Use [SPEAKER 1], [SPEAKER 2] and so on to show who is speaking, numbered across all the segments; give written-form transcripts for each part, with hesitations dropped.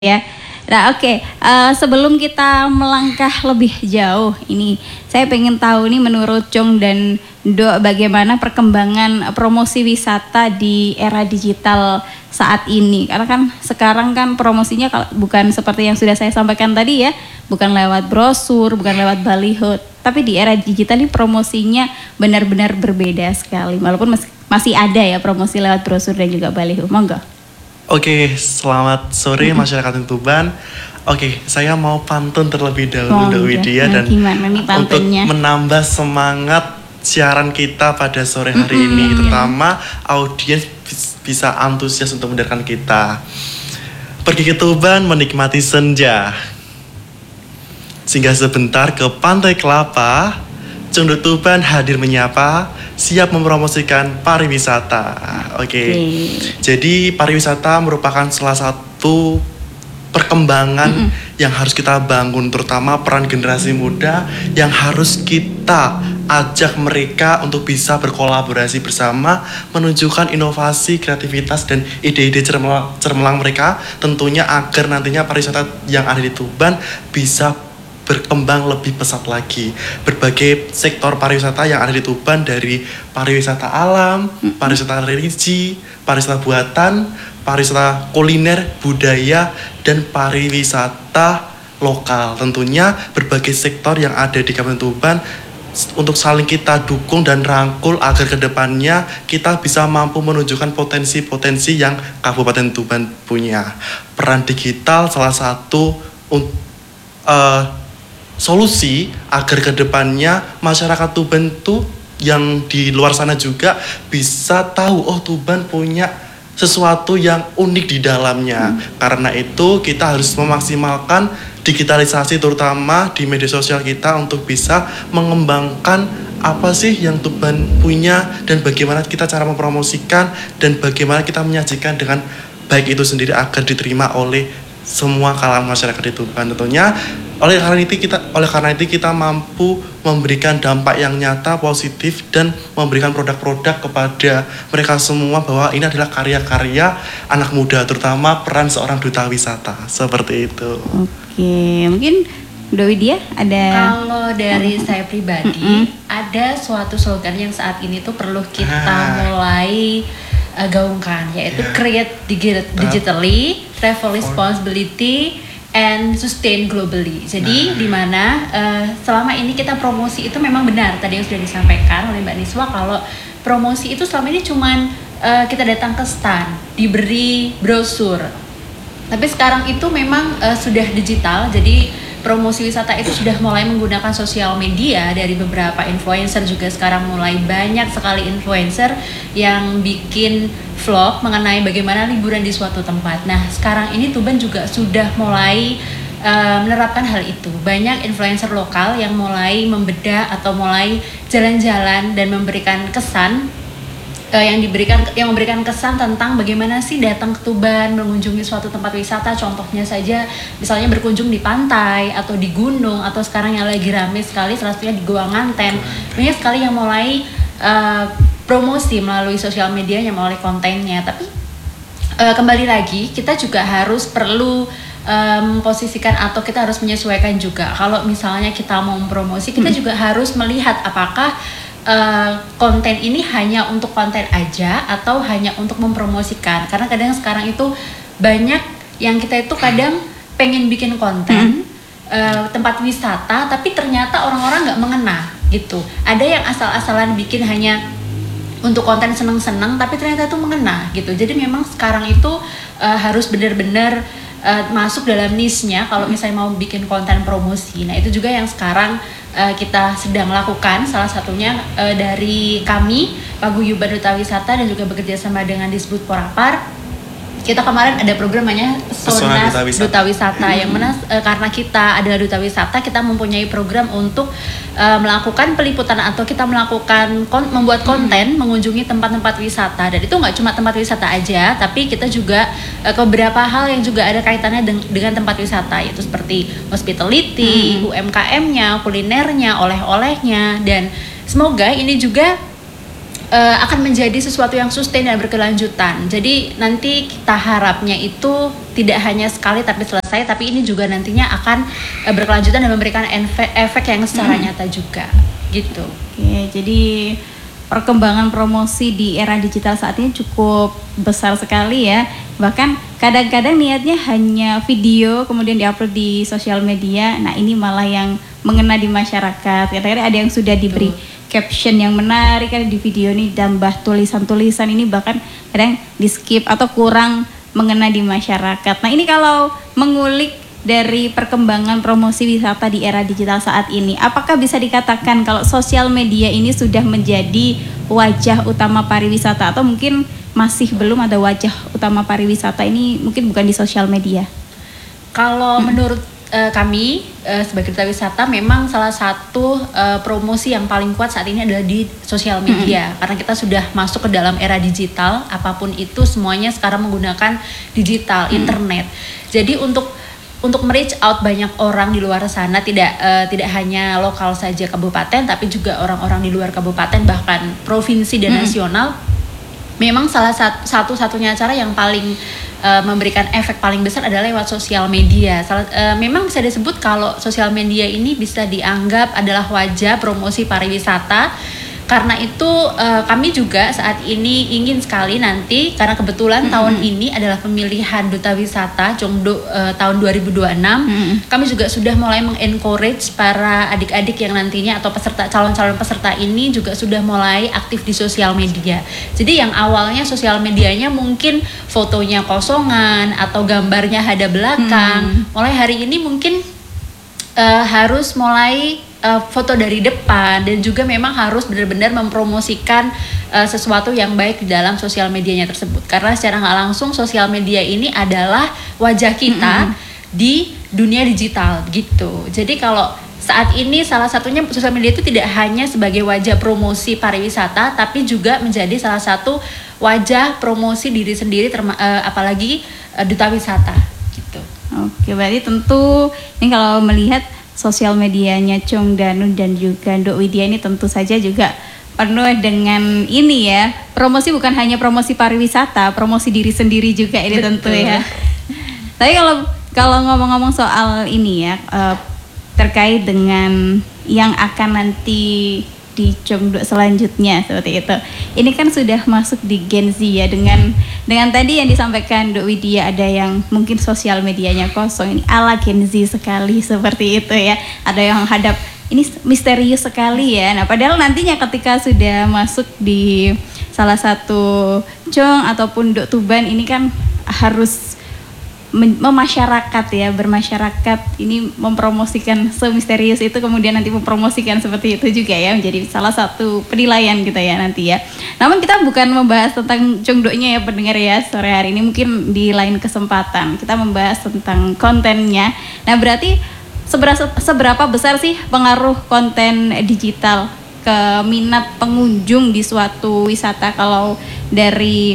[SPEAKER 1] Ya. Nah, oke. Sebelum kita melangkah lebih jauh, ini saya pengen tahu nih menurut Chong dan Do bagaimana perkembangan promosi wisata di era digital saat ini. Karena kan sekarang kan promosinya bukan seperti yang sudah saya sampaikan tadi ya, bukan lewat brosur, bukan lewat baliho, tapi di era digital ini promosinya benar-benar berbeda sekali. Walaupun masih ada ya promosi lewat brosur dan juga baliho. Monggo.
[SPEAKER 2] Oke, selamat sore masyarakat Tuban. Oke, saya mau pantun terlebih dahulu Mbak Widya dan untuk menambah semangat siaran kita pada sore hari ini, terutama audiens bisa antusias untuk mendengarkan kita. Pergi ke Tuban menikmati senja, singgah sebentar ke Pantai Kelapa, Cunduk Tuban hadir menyapa, siap mempromosikan pariwisata. Oke. Jadi pariwisata merupakan salah satu perkembangan yang harus kita bangun, terutama peran generasi muda yang harus kita ajak mereka untuk bisa berkolaborasi bersama, menunjukkan inovasi, kreativitas, dan ide-ide cemerlang mereka, tentunya agar nantinya pariwisata yang ada di Tuban bisa berkembang lebih pesat lagi. Berbagai sektor pariwisata yang ada di Tuban, dari pariwisata alam, pariwisata religi, pariwisata buatan, pariwisata kuliner, budaya, dan pariwisata lokal. Tentunya berbagai sektor yang ada di Kabupaten Tuban untuk saling kita dukung dan rangkul agar kedepannya kita bisa mampu menunjukkan potensi-potensi yang Kabupaten Tuban punya. Peran digital salah satu solusi agar kedepannya masyarakat Tuban tuh yang di luar sana juga bisa tahu, oh Tuban punya sesuatu yang unik di dalamnya. Karena itu kita harus memaksimalkan digitalisasi terutama di media sosial kita untuk bisa mengembangkan apa sih yang Tuban punya dan bagaimana kita cara mempromosikan dan bagaimana kita menyajikan dengan baik itu sendiri agar diterima oleh semua kalangan masyarakat di Tuban. Tentunya oleh karena itu kita mampu memberikan dampak yang nyata, positif, dan memberikan produk-produk kepada mereka semua bahwa ini adalah karya-karya anak muda, terutama peran seorang duta wisata, seperti itu.
[SPEAKER 1] Oke, mungkin Do Widya ada?
[SPEAKER 3] Kalau dari saya pribadi, ada suatu slogan yang saat ini tuh perlu kita mulai gaungkan, yaitu create digitally, travel responsibility, and sustain globally. Jadi di mana selama ini kita promosi itu memang benar tadi yang sudah disampaikan oleh Mbak Niswa, kalau promosi itu selama ini cuman kita datang ke stand, diberi brosur. Tapi sekarang itu memang sudah digital, jadi promosi wisata itu sudah mulai menggunakan sosial media. Dari beberapa influencer juga sekarang mulai banyak sekali influencer yang bikin vlog mengenai bagaimana liburan di suatu tempat. Nah sekarang ini Tuban juga sudah mulai menerapkan hal itu. Banyak influencer lokal yang mulai membedah atau mulai jalan-jalan dan memberikan kesan yang memberikan kesan tentang bagaimana sih datang ke Tuban, mengunjungi suatu tempat wisata. Contohnya saja misalnya berkunjung di pantai atau di gunung, atau sekarang yang lagi rame sekali salah satunya di Goa Nganten. Banyak sekali yang mulai promosi melalui sosial medianya, melalui kontennya. Tapi kembali lagi kita juga perlu memposisikan atau kita harus menyesuaikan juga. Kalau misalnya kita mau promosi, kita juga harus melihat apakah konten ini hanya untuk konten aja atau hanya untuk mempromosikan. Karena kadang sekarang itu banyak yang kita itu kadang pengen bikin konten tempat wisata, tapi ternyata orang-orang nggak mengena gitu. Ada yang asal-asalan bikin hanya untuk konten seneng-seneng, tapi ternyata itu mengena gitu. Jadi memang sekarang itu harus benar-benar masuk dalam niche-nya kalau misalnya mau bikin konten promosi. Nah itu juga yang sekarang kita sedang lakukan, salah satunya dari kami Paguyuban Duta Wisata dan juga bekerja sama dengan Disbud Porapar. Kita kemarin ada program namanya Sonas Duta Wisata, yang mana karena kita adalah duta wisata, kita mempunyai program untuk melakukan peliputan atau kita melakukan membuat konten mengunjungi tempat-tempat wisata. Dan itu nggak cuma tempat wisata aja, tapi kita juga beberapa hal yang juga ada kaitannya dengan tempat wisata, yaitu seperti hospitality, UMKM-nya, kulinernya, oleh-olehnya. Dan semoga ini juga akan menjadi sesuatu yang sustain dan berkelanjutan. Jadi nanti kita harapnya itu tidak hanya sekali tapi selesai, tapi ini juga nantinya akan berkelanjutan dan memberikan efek yang secara nyata juga gitu.
[SPEAKER 1] Oke, jadi perkembangan promosi di era digital saat ini cukup besar sekali ya. Bahkan kadang-kadang niatnya hanya video kemudian diupload di sosial media. Nah, ini malah yang mengena di masyarakat. Kadang-kadang ada yang sudah diberi caption yang menarik kan di video ini, tambah tulisan-tulisan ini bahkan kadang di skip atau kurang mengena di masyarakat. Nah, ini kalau mengulik dari perkembangan promosi wisata di era digital saat ini, apakah bisa dikatakan kalau sosial media ini sudah menjadi wajah utama pariwisata atau mungkin masih belum ada wajah utama pariwisata ini mungkin bukan di sosial media?
[SPEAKER 3] Kalau menurut kami sebagai duta wisata memang salah satu promosi yang paling kuat saat ini adalah di sosial media, karena kita sudah masuk ke dalam era digital, apapun itu semuanya sekarang menggunakan digital, internet. Jadi untuk reach out banyak orang di luar sana, tidak hanya lokal saja kabupaten, tapi juga orang-orang di luar kabupaten bahkan provinsi dan nasional. Memang salah satu-satunya cara yang paling memberikan efek paling besar adalah lewat sosial media. Memang bisa disebut kalau sosial media ini bisa dianggap adalah wajah promosi pariwisata. Karena itu kami juga saat ini ingin sekali nanti, karena kebetulan tahun ini adalah pemilihan Duta Wisata Chongdo tahun 2026, kami juga sudah mulai mengencourage para adik-adik yang nantinya atau calon-calon peserta ini juga sudah mulai aktif di sosial media. Jadi yang awalnya sosial medianya mungkin fotonya kosongan atau gambarnya hadap belakang, mulai hari ini mungkin harus mulai foto dari depan, dan juga memang harus benar-benar mempromosikan sesuatu yang baik di dalam sosial medianya tersebut, karena secara nggak langsung sosial media ini adalah wajah kita di dunia digital gitu. Jadi kalau saat ini salah satunya sosial media itu tidak hanya sebagai wajah promosi pariwisata, tapi juga menjadi salah satu wajah promosi diri sendiri, apalagi duta wisata gitu.
[SPEAKER 1] Oke, berarti tentu ini kalau melihat sosial medianya Chong Danu dan juga Nduk Widya ini tentu saja juga penuh dengan ini ya, promosi bukan hanya promosi pariwisata, promosi diri sendiri juga ini. Betul. Tentu ya. Tapi kalau ngomong-ngomong soal ini ya, terkait dengan yang akan nanti di Chongdo selanjutnya seperti itu. Ini kan sudah masuk di Gen Z ya, dengan tadi yang disampaikan Nduk Widya, ada yang mungkin sosial medianya kosong, ini ala Gen Z sekali seperti itu ya. Ada yang hadap ini misterius sekali ya. Nah, padahal nantinya ketika sudah masuk di salah satu Chong ataupun Nduk Tuban ini kan harus memasyarakat ya, bermasyarakat, ini mempromosikan semisterius itu, kemudian nanti mempromosikan seperti itu juga ya, menjadi salah satu penilaian kita ya nanti ya. Namun kita bukan membahas tentang Chongdo-nya ya pendengar ya sore hari ini, mungkin di lain kesempatan kita membahas tentang kontennya. Nah, berarti seberapa besar sih pengaruh konten digital ke minat pengunjung di suatu wisata, kalau dari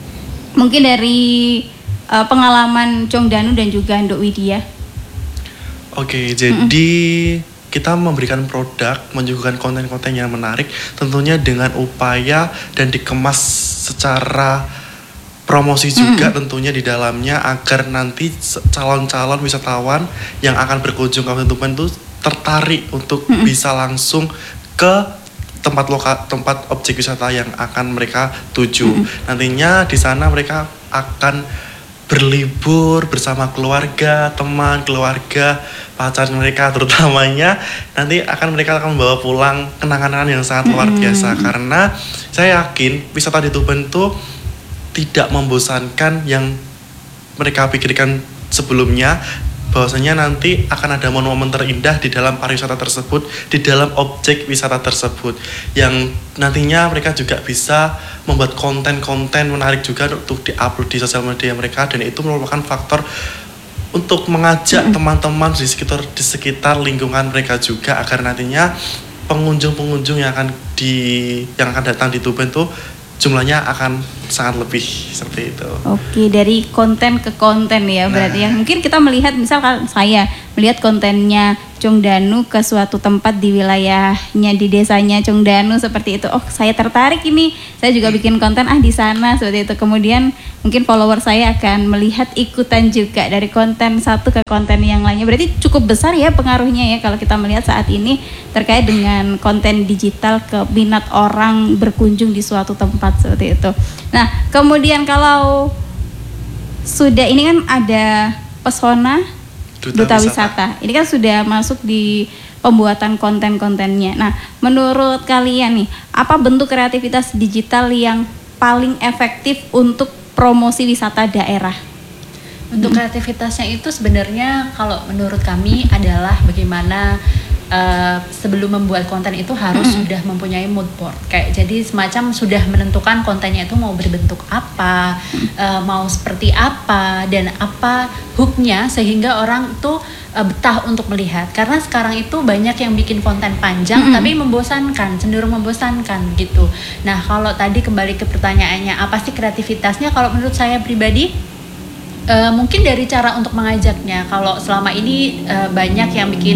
[SPEAKER 1] pengalaman Chong Danu dan juga Nduk Widya?
[SPEAKER 2] Oke, jadi kita memberikan produk, menyuguhkan konten-konten yang menarik, tentunya dengan upaya dan dikemas secara promosi juga tentunya di dalamnya, agar nanti calon-calon wisatawan yang akan berkunjung ke Kabupaten Tuban itu tertarik untuk bisa langsung ke tempat objek wisata yang akan mereka tuju. Nantinya di sana mereka akan berlibur bersama keluarga, teman, pacar mereka terutamanya. Nanti mereka akan membawa pulang kenangan-kenangan yang sangat luar biasa. Karena saya yakin wisata di Tuban itu tidak membosankan yang mereka pikirkan sebelumnya, bahwasanya nanti akan ada momen-momen terindah di dalam pariwisata tersebut, di dalam objek wisata tersebut, yang nantinya mereka juga bisa membuat konten-konten menarik juga untuk diupload di sosial media mereka, dan itu merupakan faktor untuk mengajak teman-teman di sekitar lingkungan mereka juga, agar nantinya pengunjung-pengunjung yang akan datang di Tuban itu jumlahnya akan sangat lebih seperti itu.
[SPEAKER 1] Oke, dari konten ke konten ya berarti ya. Mungkin kita melihat misalkan saya melihat kontennya Congdanu ke suatu tempat di wilayahnya, di desanya Congdanu seperti itu. Oh, saya tertarik ini, saya juga bikin konten di sana seperti itu. Kemudian mungkin follower saya akan melihat ikutan juga dari konten satu ke konten yang lainnya. Berarti cukup besar ya pengaruhnya ya kalau kita melihat saat ini terkait dengan konten digital ke minat orang berkunjung di suatu tempat seperti itu. Nah, kemudian kalau sudah ini kan ada Pesona Duta Wisata. Ini kan sudah masuk di pembuatan konten-kontennya. Nah, menurut kalian nih, apa bentuk kreativitas digital yang paling efektif untuk promosi wisata daerah?
[SPEAKER 3] Untuk kreativitasnya itu sebenarnya kalau menurut kami adalah bagaimana sebelum membuat konten itu harus sudah mempunyai mood board, kayak jadi semacam sudah menentukan kontennya itu mau berbentuk apa, mau seperti apa, dan apa hooknya sehingga orang itu betah untuk melihat. Karena sekarang itu banyak yang bikin konten panjang tapi membosankan, cenderung membosankan gitu. Nah, kalau tadi kembali ke pertanyaannya apa sih kreativitasnya, kalau menurut saya pribadi mungkin dari cara untuk mengajaknya. Kalau selama ini banyak yang bikin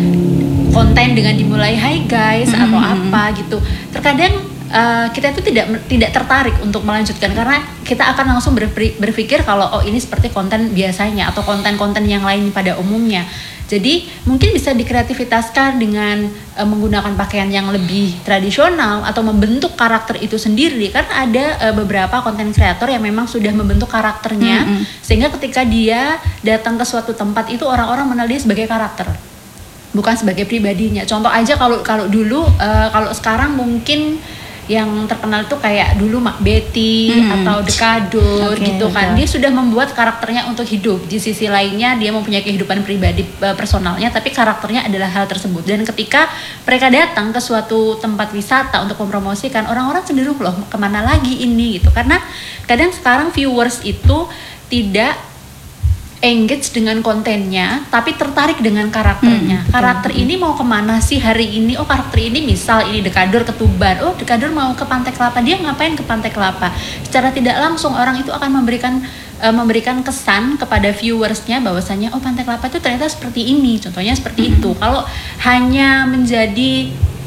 [SPEAKER 3] konten dengan dimulai hai guys atau apa gitu, terkadang kita itu tidak tertarik untuk melanjutkan karena kita akan langsung berpikir kalau oh ini seperti konten biasanya atau konten-konten yang lain pada umumnya. Jadi mungkin bisa dikreativitaskan dengan menggunakan pakaian yang lebih tradisional atau membentuk karakter itu sendiri, karena ada beberapa konten kreator yang memang sudah membentuk karakternya sehingga ketika dia datang ke suatu tempat itu orang-orang mengenal dia sebagai karakter, bukan sebagai pribadinya. Contoh aja kalau dulu, kalau sekarang mungkin yang terkenal tuh kayak dulu Mak Betty atau Dekador gitu kan. Dia sudah membuat karakternya untuk hidup. Di sisi lainnya dia mempunyai kehidupan pribadi personalnya, tapi karakternya adalah hal tersebut. Dan ketika mereka datang ke suatu tempat wisata untuk mempromosikan, orang-orang cenderung loh kemana lagi ini gitu. Karena kadang sekarang viewers itu tidak engage dengan kontennya, tapi tertarik dengan karakternya. Karakter ini mau kemana sih hari ini? Oh, karakter ini misal ini Dekador ke Tuban. Oh, Dekador mau ke Pantai Kelapa. Dia ngapain ke Pantai Kelapa? Secara tidak langsung orang itu akan memberikan kesan kepada viewersnya bahwasanya oh Pantai Kelapa itu ternyata seperti ini. Contohnya seperti itu. Kalau hanya menjadi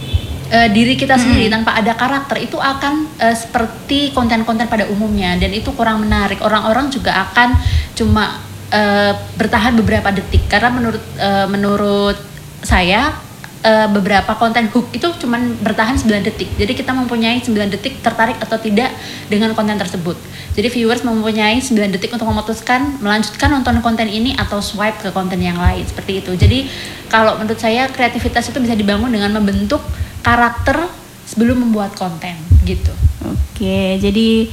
[SPEAKER 3] diri kita sendiri tanpa ada karakter, itu akan seperti konten-konten pada umumnya, dan itu kurang menarik. Orang-orang juga akan cuma bertahan beberapa detik, karena menurut saya beberapa konten hook itu cuman bertahan 9 detik. Jadi kita mempunyai 9 detik tertarik atau tidak dengan konten tersebut. Jadi viewers mempunyai 9 detik untuk memutuskan melanjutkan nonton konten ini atau swipe ke konten yang lain, seperti itu. Jadi kalau menurut saya kreativitas itu bisa dibangun dengan membentuk karakter sebelum membuat konten gitu.
[SPEAKER 1] Oke, jadi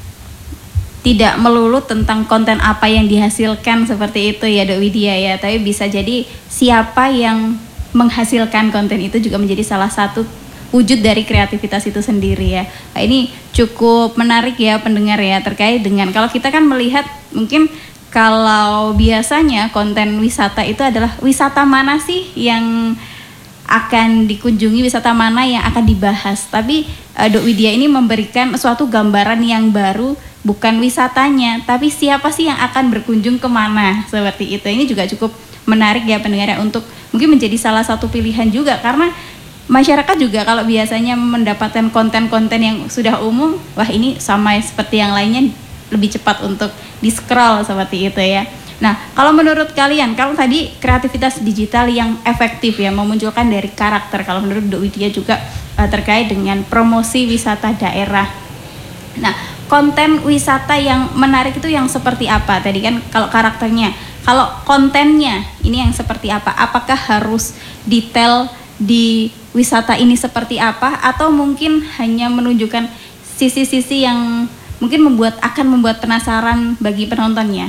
[SPEAKER 1] tidak melulu tentang konten apa yang dihasilkan seperti itu ya Dok Widya ya, tapi bisa jadi siapa yang menghasilkan konten itu juga menjadi salah satu wujud dari kreativitas itu sendiri ya. Nah, ini cukup menarik ya pendengar ya, terkait dengan kalau kita kan melihat mungkin kalau biasanya konten wisata itu adalah wisata mana sih yang akan dikunjungi, wisata mana yang akan dibahas. Tapi Dok Widya ini memberikan suatu gambaran yang baru, bukan wisatanya, tapi siapa sih yang akan berkunjung kemana, seperti itu. Ini juga cukup menarik ya pendengar, untuk mungkin menjadi salah satu pilihan juga, karena masyarakat juga kalau biasanya mendapatkan konten-konten yang sudah umum, wah ini sama seperti yang lainnya, lebih cepat untuk di-scroll seperti itu ya. Nah, kalau menurut kalian, kalau tadi kreativitas digital yang efektif ya, memunculkan dari karakter, kalau menurut Dok Widya juga terkait dengan promosi wisata daerah. Nah, konten wisata yang menarik itu yang seperti apa? Tadi kan kalau karakternya, kalau kontennya ini yang seperti apa? Apakah harus detail di wisata ini seperti apa? Atau mungkin hanya menunjukkan sisi-sisi yang mungkin akan membuat penasaran bagi penontonnya?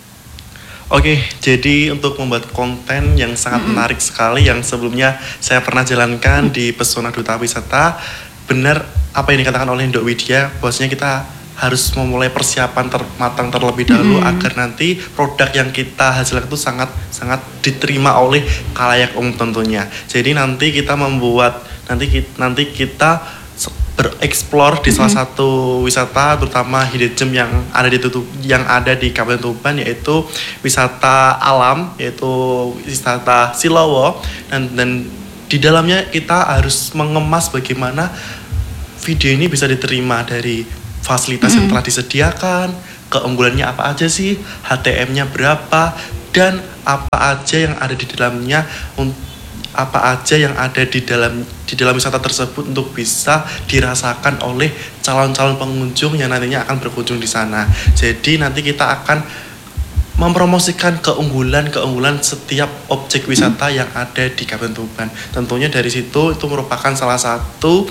[SPEAKER 2] Oke, jadi untuk membuat konten yang sangat menarik sekali, yang sebelumnya saya pernah jalankan di Pesona Duta Wisata, benar apa yang dikatakan oleh Dok Widya, bahwasanya kita harus memulai persiapan matang terlebih dahulu agar nanti produk yang kita hasilkan itu sangat diterima oleh khalayak umum tentunya. Jadi nanti kita membuat, nanti kita bereksplor di salah satu wisata, terutama hidden gem yang ada di Kabupaten Tuban, yaitu wisata alam, yaitu wisata Silowo, dan di dalamnya kita harus mengemas bagaimana video ini bisa diterima dari fasilitas yang telah disediakan, keunggulannya apa aja sih, HTM-nya berapa, dan apa aja yang ada di dalamnya, apa aja yang ada di dalam wisata tersebut untuk bisa dirasakan oleh calon-calon pengunjung yang nantinya akan berkunjung di sana. Jadi nanti kita akan mempromosikan keunggulan setiap objek wisata yang ada di Kabupaten Tuban. Tentunya dari situ itu merupakan salah satu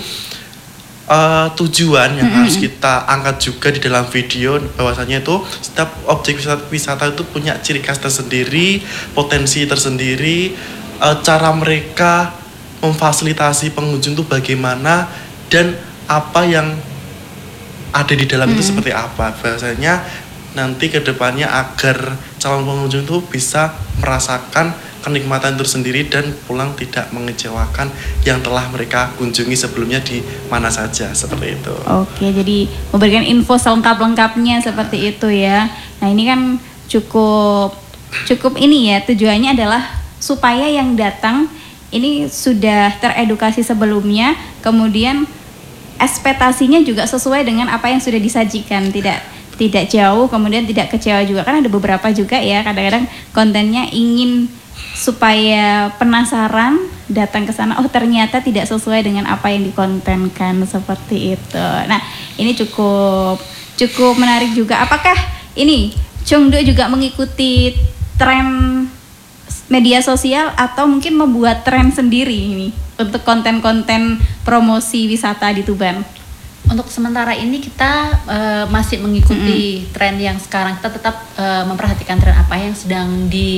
[SPEAKER 2] tujuan yang harus kita angkat juga di dalam video, bahwasanya itu setiap objek wisata itu punya ciri khas tersendiri, potensi tersendiri, cara mereka memfasilitasi pengunjung itu bagaimana, dan apa yang ada di dalam itu seperti apa. Bahwasanya nanti kedepannya agar calon pengunjung itu bisa merasakan kenikmatan itu sendiri dan pulang tidak mengecewakan yang telah mereka kunjungi sebelumnya di mana saja, seperti itu.
[SPEAKER 1] Oke, jadi memberikan info selengkap-lengkapnya seperti itu ya. Nah ini kan cukup ini ya, tujuannya adalah supaya yang datang ini sudah teredukasi sebelumnya, kemudian ekspektasinya juga sesuai dengan apa yang sudah disajikan, tidak jauh, kemudian tidak kecewa juga. Kan ada beberapa juga ya, kadang-kadang kontennya ingin supaya penasaran datang ke sana, oh ternyata tidak sesuai dengan apa yang dikontenkan, seperti itu. Nah ini cukup menarik juga. Apakah ini Chongdo juga mengikuti tren media sosial atau mungkin membuat tren sendiri ini untuk konten-konten promosi wisata di Tuban?
[SPEAKER 3] Untuk sementara ini kita masih mengikuti tren yang sekarang. Kita tetap memperhatikan tren apa yang sedang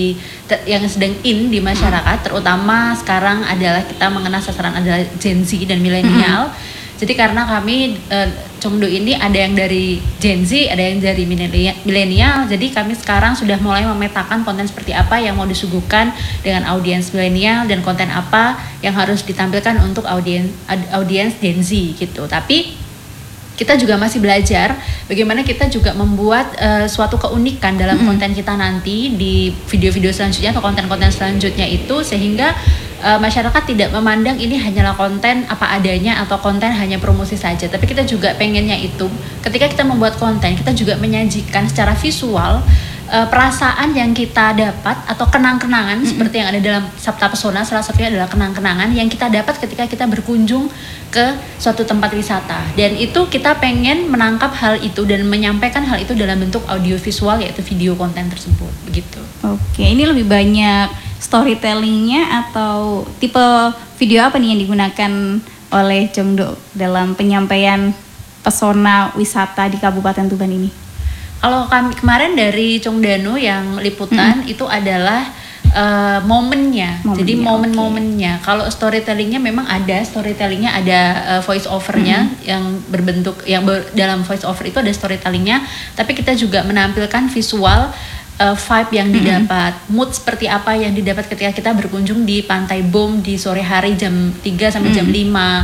[SPEAKER 3] in di masyarakat. Terutama sekarang adalah kita mengenal sasaran adalah Gen Z dan milenial. Jadi karena kami Chongdo ini ada yang dari Gen Z, ada yang dari milenial. Jadi kami sekarang sudah mulai memetakan konten seperti apa yang mau disuguhkan dengan audiens milenial dan konten apa yang harus ditampilkan untuk audiens Gen Z gitu. Tapi kita juga masih belajar bagaimana kita juga membuat suatu keunikan dalam konten kita nanti di video-video selanjutnya atau konten-konten selanjutnya itu, sehingga masyarakat tidak memandang ini hanyalah konten apa adanya atau konten hanya promosi saja. Tapi kita juga pengennya itu ketika kita membuat konten, kita juga menyajikan secara visual perasaan yang kita dapat atau kenang-kenangan seperti yang ada dalam Sabta Pesona. Salah satunya adalah kenang-kenangan yang kita dapat ketika kita berkunjung ke suatu tempat wisata, dan itu kita pengen menangkap hal itu dan menyampaikan hal itu dalam bentuk audio visual, yaitu video konten tersebut begitu.
[SPEAKER 1] Oke, ini lebih banyak storytellingnya atau tipe video apa nih yang digunakan oleh Chongdo dalam penyampaian pesona wisata di Kabupaten Tuban ini?
[SPEAKER 3] Kalau kami kemarin dari Chongdano yang liputan itu adalah momennya. Jadi momen-momennya. Kalau storytellingnya memang ada voice overnya yang berbentuk dalam voice over itu ada storytellingnya. Tapi kita juga menampilkan visual vibe yang didapat, mood seperti apa yang didapat ketika kita berkunjung di Pantai Bom di sore hari jam 3 sampai jam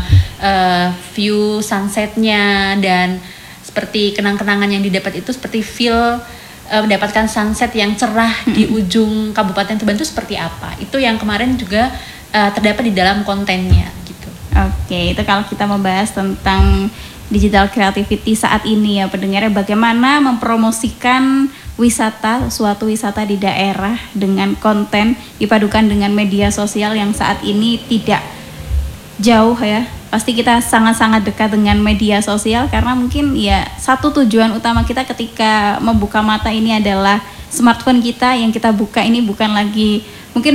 [SPEAKER 3] 5, view sunsetnya, dan seperti kenang-kenangan yang didapat itu seperti feel mendapatkan sunset yang cerah di ujung Kabupaten Tuban itu seperti apa. Itu yang kemarin juga terdapat di dalam kontennya gitu.
[SPEAKER 1] Oke, itu kalau kita membahas tentang digital creativity saat ini ya pendengarnya, bagaimana mempromosikan suatu wisata di daerah dengan konten dipadukan dengan media sosial yang saat ini tidak jauh ya. Pasti kita sangat-sangat dekat dengan media sosial karena mungkin ya satu tujuan utama kita ketika membuka mata ini adalah smartphone kita. Yang kita buka ini bukan lagi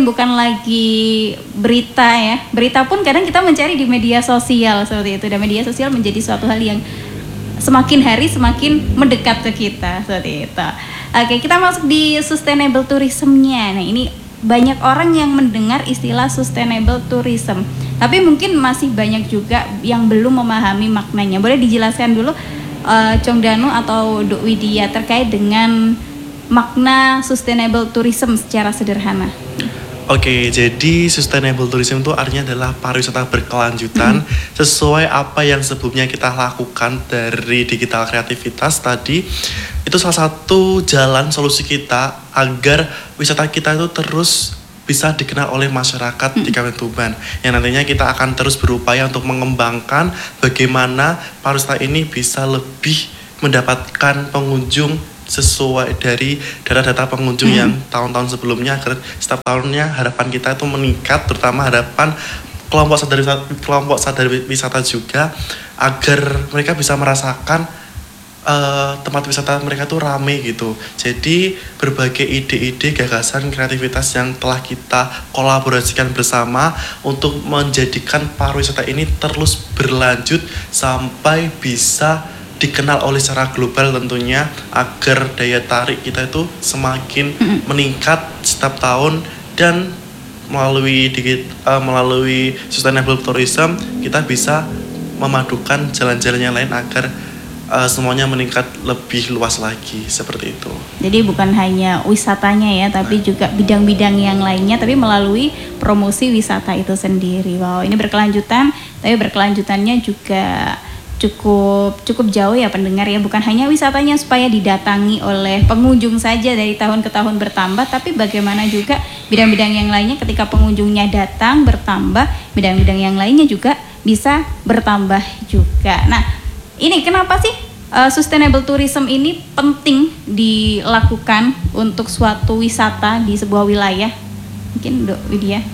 [SPEAKER 1] berita ya. Berita pun kadang kita mencari di media sosial seperti itu, dan media sosial menjadi suatu hal yang semakin hari semakin mendekat ke kita seperti itu. Oke, kita masuk di sustainable tourism-nya. Nah, ini banyak orang yang mendengar istilah sustainable tourism, tapi mungkin masih banyak juga yang belum memahami maknanya. Boleh dijelaskan dulu Chongdano atau Duk Widya terkait dengan makna sustainable tourism secara sederhana?
[SPEAKER 2] Oke, jadi sustainable tourism itu artinya adalah pariwisata berkelanjutan sesuai apa yang sebelumnya kita lakukan dari digital kreativitas tadi. Itu salah satu jalan solusi kita agar wisata kita itu terus bisa dikenal oleh masyarakat di Kabupaten Tuban. Yang nantinya kita akan terus berupaya untuk mengembangkan bagaimana pariwisata ini bisa lebih mendapatkan pengunjung sesuai dari data-data pengunjung yang tahun-tahun sebelumnya, agar setiap tahunnya harapan kita itu meningkat, terutama harapan kelompok sadar wisata juga, agar mereka bisa merasakan tempat wisata mereka tuh rame gitu. Jadi berbagai ide-ide, gagasan, kreativitas yang telah kita kolaborasikan bersama untuk menjadikan pariwisata ini terus berlanjut sampai bisa dikenal oleh secara global tentunya, agar daya tarik kita itu semakin meningkat setiap tahun. Dan melalui sustainable tourism kita bisa memadukan jalan-jalan yang lain agar semuanya meningkat lebih luas lagi, seperti itu.
[SPEAKER 1] Jadi bukan hanya wisatanya ya, tapi juga bidang-bidang yang lainnya, tapi melalui promosi wisata itu sendiri. Wow, ini berkelanjutan, tapi berkelanjutannya juga cukup jauh ya pendengar ya, bukan hanya wisatanya supaya didatangi oleh pengunjung saja dari tahun ke tahun bertambah, tapi bagaimana juga bidang-bidang yang lainnya ketika pengunjungnya datang bertambah, bidang-bidang yang lainnya juga bisa bertambah juga. Nah, ini kenapa sih sustainable tourism ini penting dilakukan untuk suatu wisata di sebuah wilayah? Mungkin Dok Widya.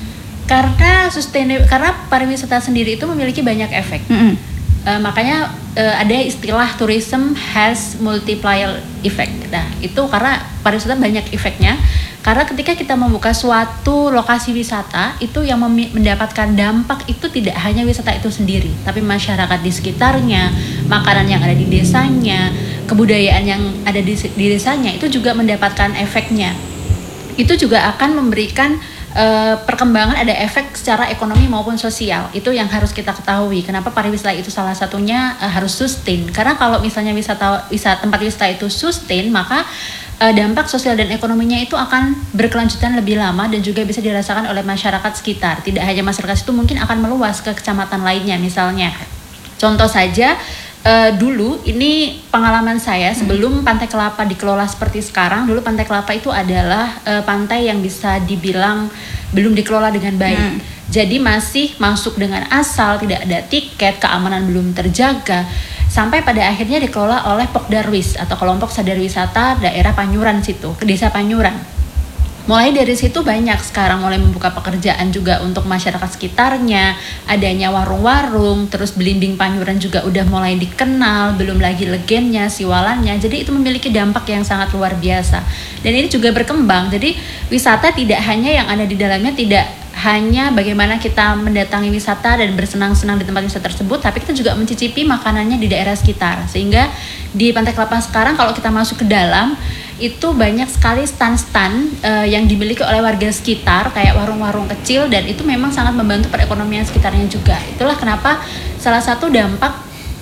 [SPEAKER 3] Karena pariwisata sendiri itu memiliki banyak efek. Makanya ada istilah tourism has multiplier effect. Nah, itu karena pariwisata banyak efeknya. Karena ketika kita membuka suatu lokasi wisata, itu yang mendapatkan dampak itu tidak hanya wisata itu sendiri, tapi masyarakat di sekitarnya, makanan yang ada di desanya, kebudayaan yang ada di desanya itu juga mendapatkan efeknya. Itu juga akan memberikan perkembangan, ada efek secara ekonomi maupun sosial. Itu yang harus kita ketahui. Kenapa pariwisata itu salah satunya harus sustain? Karena kalau misalnya tempat wisata itu sustain, maka dampak sosial dan ekonominya itu akan berkelanjutan lebih lama dan juga bisa dirasakan oleh masyarakat sekitar. Tidak hanya masyarakat itu, mungkin akan meluas ke kecamatan lainnya misalnya. Contoh saja, dulu ini pengalaman saya sebelum Pantai Kelapa dikelola seperti sekarang. Dulu Pantai Kelapa itu adalah pantai yang bisa dibilang belum dikelola dengan baik. Jadi masih masuk dengan asal, tidak ada tiket, keamanan belum terjaga. Sampai pada akhirnya dikelola oleh Pokdarwis atau kelompok sadar wisata daerah Panyuran situ, ke desa Panyuran. Mulai dari situ banyak sekarang mulai membuka pekerjaan juga untuk masyarakat sekitarnya, adanya warung-warung, terus Belimbing Panyuran juga udah mulai dikenal, belum lagi legennya, siwalannya. Jadi itu memiliki dampak yang sangat luar biasa. Dan ini juga berkembang. Jadi wisata tidak hanya yang ada di dalamnya, tidak hanya bagaimana kita mendatangi wisata dan bersenang-senang di tempat wisata tersebut, tapi kita juga mencicipi makanannya di daerah sekitar. Sehingga di Pantai Kelapa sekarang kalau kita masuk ke dalam, itu banyak sekali stand-stand yang dimiliki oleh warga sekitar, kayak warung-warung kecil, dan itu memang sangat membantu perekonomian sekitarnya juga. Itulah kenapa salah satu dampak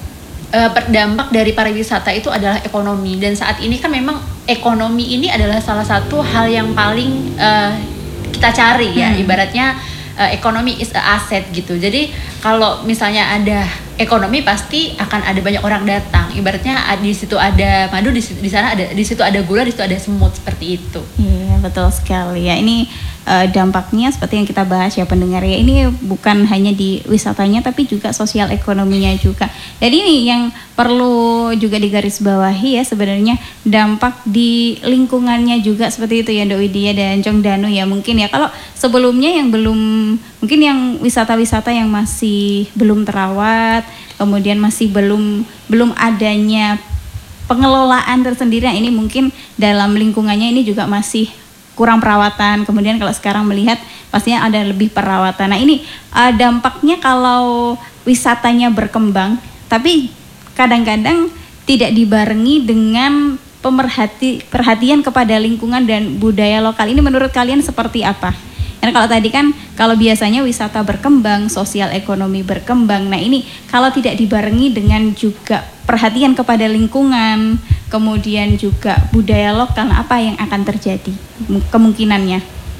[SPEAKER 3] dari pariwisata itu adalah ekonomi. Dan saat ini kan memang ekonomi ini adalah salah satu hal yang paling kita cari ya, ibaratnya ekonomi is a asset gitu. Jadi kalau misalnya ada ekonomi, pasti akan ada banyak orang datang. Ibaratnya di situ ada madu, di sana ada, di situ ada gula, di situ ada semut, seperti itu.
[SPEAKER 1] Iya, betul sekali ya. Ini dampaknya seperti yang kita bahas ya pendengar ya. Ini bukan hanya di wisatanya, tapi juga sosial ekonominya juga. Jadi ini yang perlu juga digarisbawahi ya, sebenarnya dampak di lingkungannya juga seperti itu ya Dok Widya dan Cong Danu ya. Mungkin ya kalau sebelumnya yang mungkin yang wisata-wisata yang masih belum terawat, kemudian masih belum adanya pengelolaan tersendiri, ini mungkin dalam lingkungannya ini juga masih kurang perawatan. Kemudian kalau sekarang melihat pastinya ada lebih perawatan. Nah ini dampaknya kalau wisatanya berkembang, tapi kadang-kadang tidak dibarengi dengan perhatian kepada lingkungan dan budaya lokal. Ini menurut kalian seperti apa? Karena kalau tadi kan kalau biasanya wisata berkembang, sosial ekonomi berkembang. Nah ini kalau tidak dibarengi dengan juga perhatian kepada lingkungan, kemudian juga budaya lokal, apa yang akan terjadi kemungkinannya?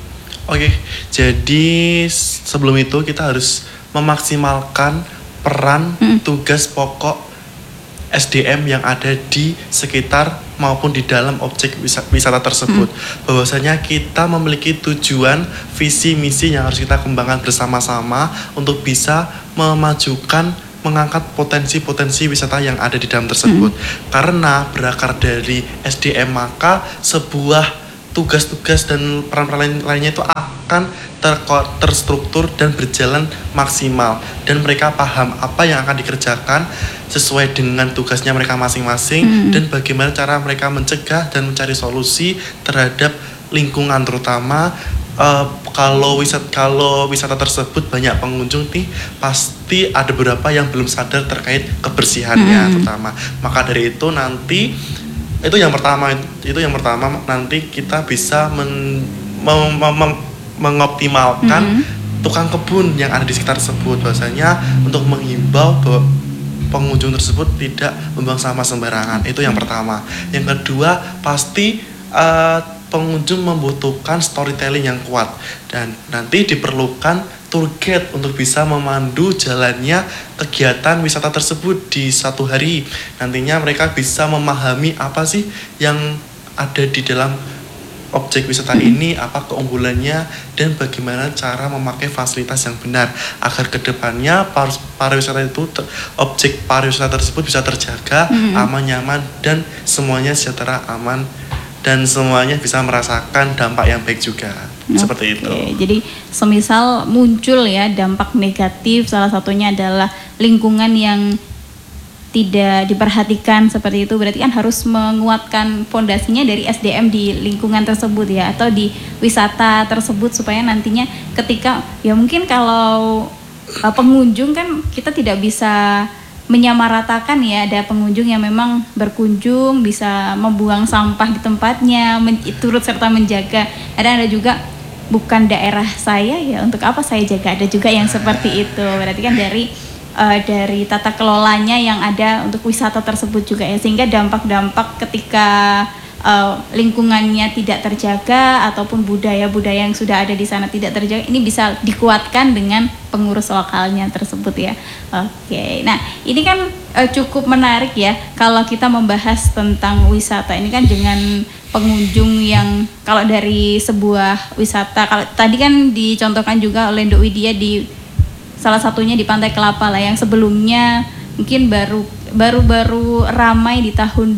[SPEAKER 2] Oke, jadi sebelum itu kita harus memaksimalkan peran tugas pokok SDM yang ada di sekitar maupun di dalam objek wisata tersebut. Bahwasanya kita memiliki tujuan, visi, misi yang harus kita kembangkan bersama-sama untuk bisa memajukan, mengangkat potensi-potensi wisata yang ada di dalam tersebut. Karena berakar dari SDM, maka sebuah tugas-tugas dan peran-peran lainnya itu akan terstruktur dan berjalan maksimal, dan mereka paham apa yang akan dikerjakan sesuai dengan tugasnya mereka masing-masing, dan bagaimana cara mereka mencegah dan mencari solusi terhadap lingkungan, terutama kalau wisata tersebut banyak pengunjung nih, pasti ada beberapa yang belum sadar terkait kebersihannya terutama. Maka dari itu nanti itu yang pertama nanti kita bisa mengoptimalkan tukang kebun yang ada di sekitar tersebut, bahwasanya untuk menghimbau bahwa pengunjung tersebut tidak membuang sampah sembarangan. Itu yang pertama. Yang kedua, pasti pengunjung membutuhkan storytelling yang kuat, dan nanti diperlukan tour guide untuk bisa memandu jalannya kegiatan wisata tersebut di satu hari. Nantinya mereka bisa memahami apa sih yang ada di dalam objek wisata ini, apa keunggulannya, dan bagaimana cara memakai fasilitas yang benar agar kedepannya pariwisata itu, objek pariwisata tersebut bisa terjaga aman, nyaman, dan semuanya sejahtera, aman, dan semuanya bisa merasakan dampak yang baik juga. Seperti itu.
[SPEAKER 1] Jadi semisal muncul ya dampak negatif, salah satunya adalah lingkungan yang tidak diperhatikan seperti itu, berarti kan harus menguatkan fondasinya dari SDM di lingkungan tersebut ya, atau di wisata tersebut, supaya nantinya ketika ya mungkin kalau pengunjung kan kita tidak bisa menyamaratakan ya, ada pengunjung yang memang berkunjung bisa membuang sampah di tempatnya, turut serta menjaga. Ada juga bukan daerah saya ya, untuk apa saya jaga, ada juga yang seperti itu. Berarti kan dari tata kelolanya yang ada untuk wisata tersebut juga ya, sehingga dampak-dampak ketika lingkungannya tidak terjaga ataupun budaya-budaya yang sudah ada di sana tidak terjaga, ini bisa dikuatkan dengan pengurus lokalnya tersebut ya. Oke, nah ini kan cukup menarik ya kalau kita membahas tentang wisata ini kan, dengan pengunjung yang kalau dari sebuah wisata, kalau tadi kan dicontohkan juga oleh Nduk Widya di salah satunya di Pantai Kelapa lah, yang sebelumnya mungkin baru ramai di tahun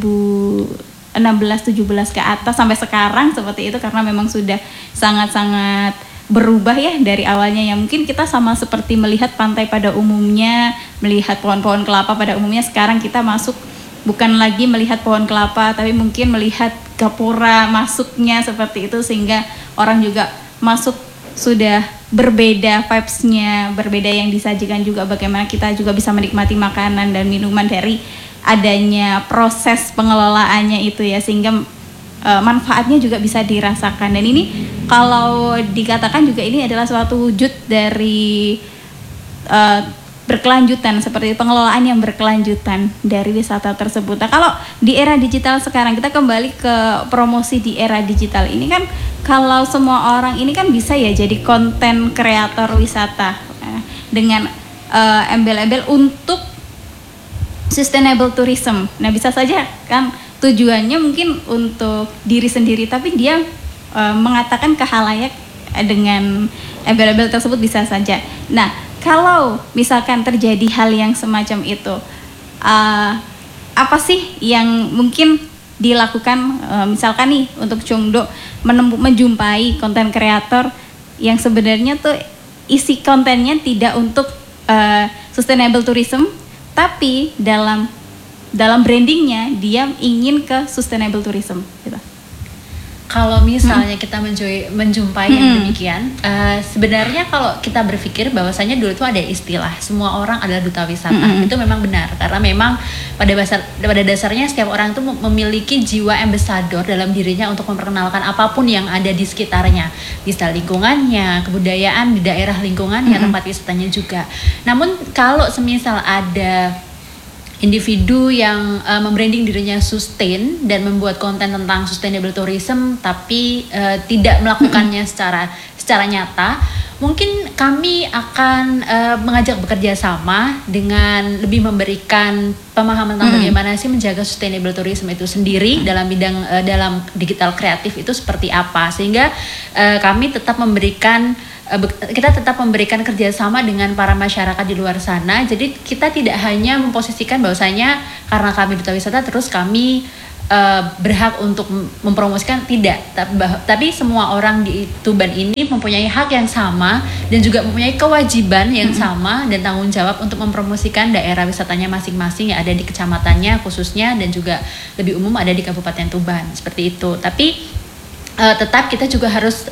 [SPEAKER 1] 2016-17 ke atas sampai sekarang seperti itu, karena memang sudah sangat-sangat berubah ya dari awalnya, yang mungkin kita sama seperti melihat pantai pada umumnya, melihat pohon-pohon kelapa pada umumnya. Sekarang kita masuk bukan lagi melihat pohon kelapa, tapi mungkin melihat gapura masuknya seperti itu, sehingga orang juga masuk sudah berbeda vibes-nya, berbeda yang disajikan juga, bagaimana kita juga bisa menikmati makanan dan minuman dari adanya proses pengelolaannya itu ya, sehingga manfaatnya juga bisa dirasakan. Dan ini kalau dikatakan juga ini adalah suatu wujud dari berkelanjutan, seperti pengelolaan yang berkelanjutan dari wisata tersebut. Nah, kalau di era digital sekarang, kita kembali ke promosi di era digital ini kan, kalau semua orang ini kan bisa ya jadi konten kreator wisata dengan embel-embel untuk sustainable tourism. Nah, bisa saja kan tujuannya mungkin untuk diri sendiri, tapi dia mengatakan ke khalayak dengan embel-embel tersebut, bisa saja. Nah, kalau misalkan terjadi hal yang semacam itu, apa sih yang mungkin dilakukan, misalkan nih untuk Chungdo menjumpai konten kreator yang sebenarnya tuh isi kontennya tidak untuk sustainable tourism, tapi dalam brandingnya dia ingin ke sustainable tourism gitu.
[SPEAKER 3] Kalau misalnya kita menjumpai yang demikian, sebenarnya kalau kita berpikir bahwasanya dulu itu ada istilah semua orang adalah duta wisata, itu memang benar, karena memang pada dasarnya setiap orang itu memiliki jiwa ambassador dalam dirinya untuk memperkenalkan apapun yang ada di sekitarnya, bisa lingkungannya, kebudayaan di daerah lingkungannya, tempat wisatanya juga. Namun kalau semisal ada individu yang membranding dirinya sustain dan membuat konten tentang sustainable tourism tapi tidak melakukannya secara nyata, mungkin kami akan mengajak bekerja sama dengan lebih memberikan pemahaman tentang bagaimana sih menjaga sustainable tourism itu sendiri dalam bidang dalam digital kreatif itu seperti apa, sehingga kami tetap memberikan kita tetap memberikan kerjasama dengan para masyarakat di luar sana. Jadi kita tidak hanya memposisikan bahwasanya karena kami duta wisata terus kami berhak untuk mempromosikan, tidak, tapi semua orang di Tuban ini mempunyai hak yang sama dan juga mempunyai kewajiban yang sama dan tanggung jawab untuk mempromosikan daerah wisatanya masing-masing yang ada di kecamatannya khususnya, dan juga lebih umum ada di Kabupaten Tuban, seperti itu. Tapi tetap kita juga harus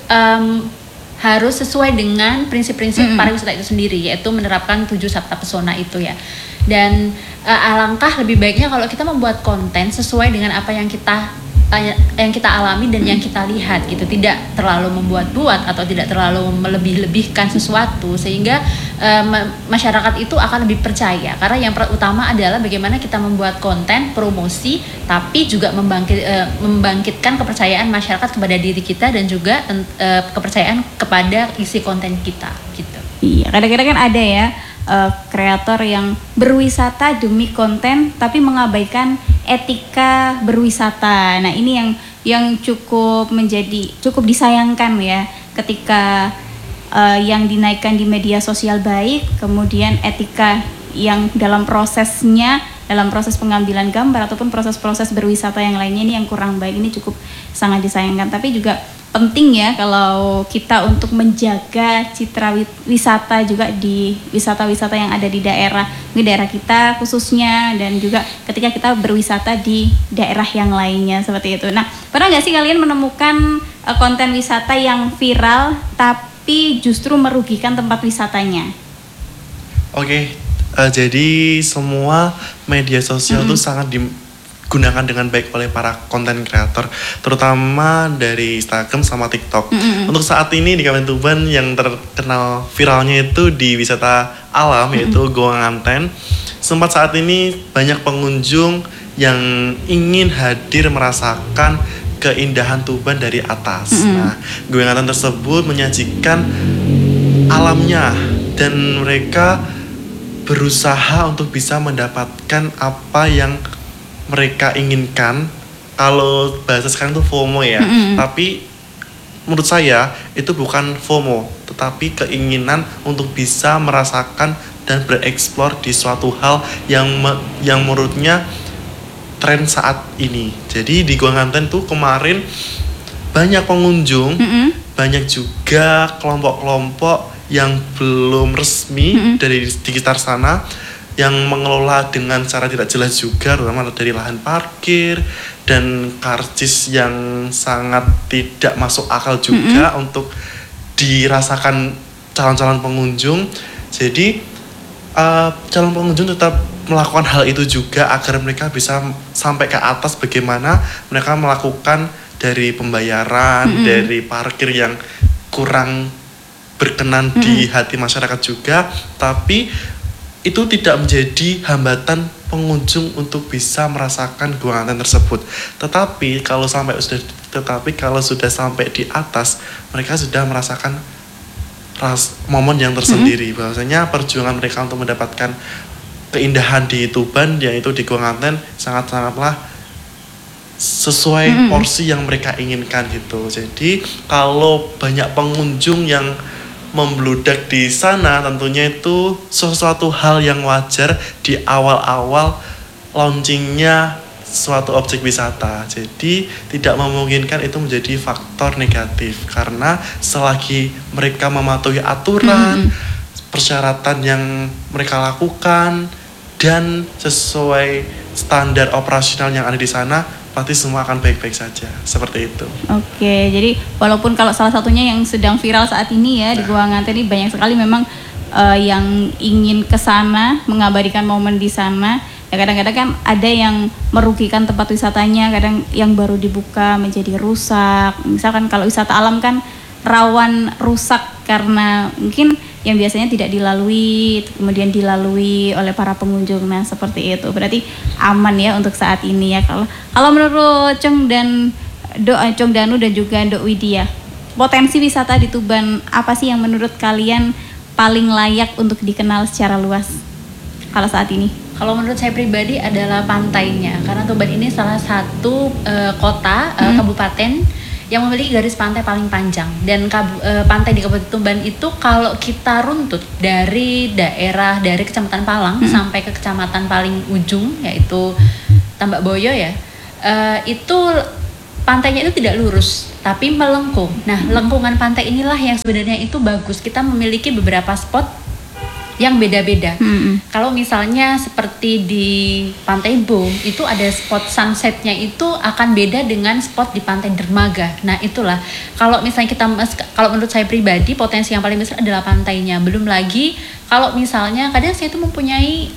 [SPEAKER 3] sesuai dengan prinsip-prinsip pariwisata itu sendiri, yaitu menerapkan 7 sabta pesona itu ya. Dan alangkah lebih baiknya kalau kita membuat konten sesuai dengan apa yang kita alami dan yang kita lihat gitu, tidak terlalu membuat-buat atau tidak terlalu melebih-lebihkan sesuatu, sehingga masyarakat itu akan lebih percaya. Karena yang utama adalah bagaimana kita membuat konten promosi tapi juga membangkitkan kepercayaan masyarakat kepada diri kita dan juga kepercayaan kepada isi konten kita gitu.
[SPEAKER 1] Iya, kadang-kadang kan ada ya kreator yang berwisata demi konten tapi mengabaikan etika berwisata. Nah, ini yang cukup disayangkan ya, ketika yang dinaikkan di media sosial baik, kemudian etika yang dalam proses pengambilan gambar ataupun proses-proses berwisata yang lainnya ini yang kurang baik. Ini cukup sangat disayangkan. Tapi juga penting ya kalau kita untuk menjaga citra wisata juga di wisata-wisata yang ada di daerah kita khususnya, dan juga ketika kita berwisata di daerah yang lainnya seperti itu. Nah, pernah nggak sih kalian menemukan konten wisata yang viral tapi justru merugikan tempat wisatanya?
[SPEAKER 2] Oke, jadi semua media sosial itu sangat digunakan dengan baik oleh para konten kreator, terutama dari Instagram sama TikTok. Untuk saat ini di Kabupaten Tuban yang terkenal viralnya itu di wisata alam, yaitu Goa Nganten. Sempat saat ini banyak pengunjung yang ingin hadir merasakan keindahan Tuban dari atas. Nah, Goa Nganten tersebut menyajikan alamnya dan mereka berusaha untuk bisa mendapatkan apa yang mereka inginkan. Kalau bahasa sekarang itu FOMO ya, tapi menurut saya itu bukan FOMO, tetapi keinginan untuk bisa merasakan dan bereksplor di suatu hal yang menurutnya tren saat ini. Jadi di Goa Nganten tuh kemarin banyak pengunjung, banyak juga kelompok-kelompok yang belum resmi dari sekitar sana yang mengelola dengan cara tidak jelas juga, terutama dari lahan parkir dan karcis yang sangat tidak masuk akal juga untuk dirasakan calon-calon pengunjung. Jadi calon pengunjung tetap melakukan hal itu juga agar mereka bisa sampai ke atas, bagaimana mereka melakukan dari pembayaran, dari parkir yang kurang berkenan di hati masyarakat juga, tapi itu tidak menjadi hambatan pengunjung untuk bisa merasakan Goa Nganten tersebut. Tetapi kalau sudah sampai di atas, mereka sudah merasakan momen yang tersendiri, bahwasanya perjuangan mereka untuk mendapatkan keindahan di Tuban, yaitu di Goa Nganten, sangat-sangatlah sesuai porsi yang mereka inginkan gitu. Jadi kalau banyak pengunjung yang membludak di sana, tentunya itu sesuatu hal yang wajar di awal-awal launchingnya suatu objek wisata. Jadi tidak memungkinkan itu menjadi faktor negatif, karena selagi mereka mematuhi aturan, persyaratan yang mereka lakukan dan sesuai standar operasional yang ada di sana, pasti semua akan baik-baik saja, seperti itu. Oke,
[SPEAKER 1] jadi walaupun kalau salah satunya yang sedang viral saat ini ya di Goa Nganten ini banyak sekali memang yang ingin ke sana mengabadikan momen di sana. Ya kadang-kadang kan ada yang merugikan tempat wisatanya, kadang yang baru dibuka menjadi rusak. Misalkan kalau wisata alam kan rawan rusak karena mungkin yang biasanya tidak dilalui, kemudian dilalui oleh para pengunjung. Nah seperti itu, berarti aman ya untuk saat ini ya. Kalau menurut Cung Danu dan juga Nduk Widya, potensi wisata di Tuban apa sih yang menurut kalian paling layak untuk dikenal secara luas kalau saat ini?
[SPEAKER 3] Kalau menurut saya pribadi adalah pantainya, karena Tuban ini salah satu kota kabupaten yang memiliki garis pantai paling panjang, dan pantai di Kabupaten Tuban itu kalau kita runtut dari Kecamatan Palang sampai ke kecamatan paling ujung yaitu Tambak Boyo ya, itu pantainya itu tidak lurus tapi melengkung. Nah, lengkungan pantai inilah yang sebenarnya itu bagus. Kita memiliki beberapa spot yang beda-beda. Kalau misalnya seperti di Pantai Bom itu ada spot sunsetnya itu akan beda dengan spot di Pantai Dermaga. Nah itulah kalau misalnya kalau menurut saya pribadi potensi yang paling besar adalah pantainya. Belum lagi kalau misalnya kadang saya itu mempunyai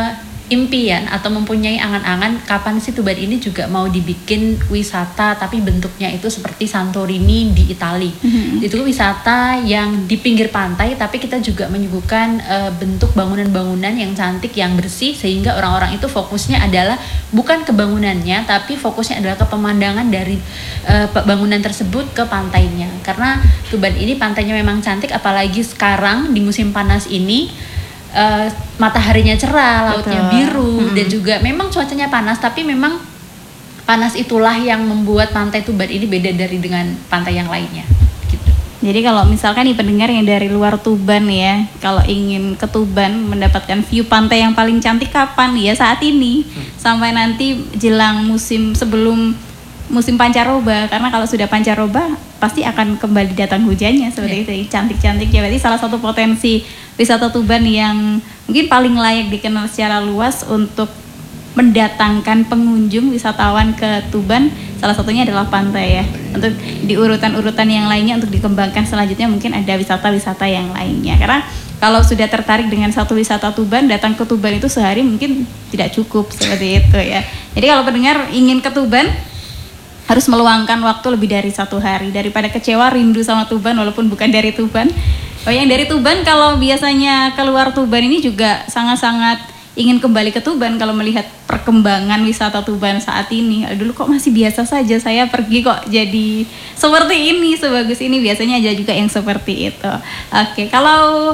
[SPEAKER 3] impian atau mempunyai angan-angan kapan sih Tuban ini juga mau dibikin wisata tapi bentuknya itu seperti Santorini di Itali. Itu wisata yang di pinggir pantai tapi kita juga menyuguhkan bentuk bangunan-bangunan yang cantik, yang bersih, sehingga orang-orang itu fokusnya adalah bukan ke bangunannya tapi fokusnya adalah ke pemandangan dari bangunan tersebut ke pantainya. Karena Tuban ini pantainya memang cantik, apalagi sekarang di musim panas ini. Mataharinya cerah, lautnya biru, dan juga memang cuacanya panas, tapi memang panas itulah yang membuat pantai Tuban ini beda dengan pantai yang lainnya gitu.
[SPEAKER 1] Jadi kalau misalkan nih pendengar yang dari luar Tuban ya, kalau ingin ke Tuban mendapatkan view pantai yang paling cantik kapan? Ya saat ini, sampai nanti jelang sebelum musim pancaroba, karena kalau sudah pancaroba pasti akan kembali datang hujannya seperti itu, cantik-cantik ya. Berarti salah satu potensi wisata Tuban yang mungkin paling layak dikenal secara luas untuk mendatangkan pengunjung wisatawan ke Tuban, salah satunya adalah pantai ya. Untuk di urutan-urutan yang lainnya untuk dikembangkan selanjutnya mungkin ada wisata-wisata yang lainnya. Karena kalau sudah tertarik dengan satu wisata Tuban, datang ke Tuban itu sehari mungkin tidak cukup seperti itu ya. Jadi kalau pendengar ingin ke Tuban, harus meluangkan waktu lebih dari 1 hari daripada kecewa rindu sama Tuban walaupun bukan dari Tuban. Oh, yang dari Tuban kalau biasanya keluar Tuban ini juga sangat-sangat ingin kembali ke Tuban kalau melihat perkembangan wisata Tuban saat ini. Dulu kok masih biasa saja, saya pergi kok jadi seperti ini, sebagus ini. Biasanya aja juga yang seperti itu. Oke, kalau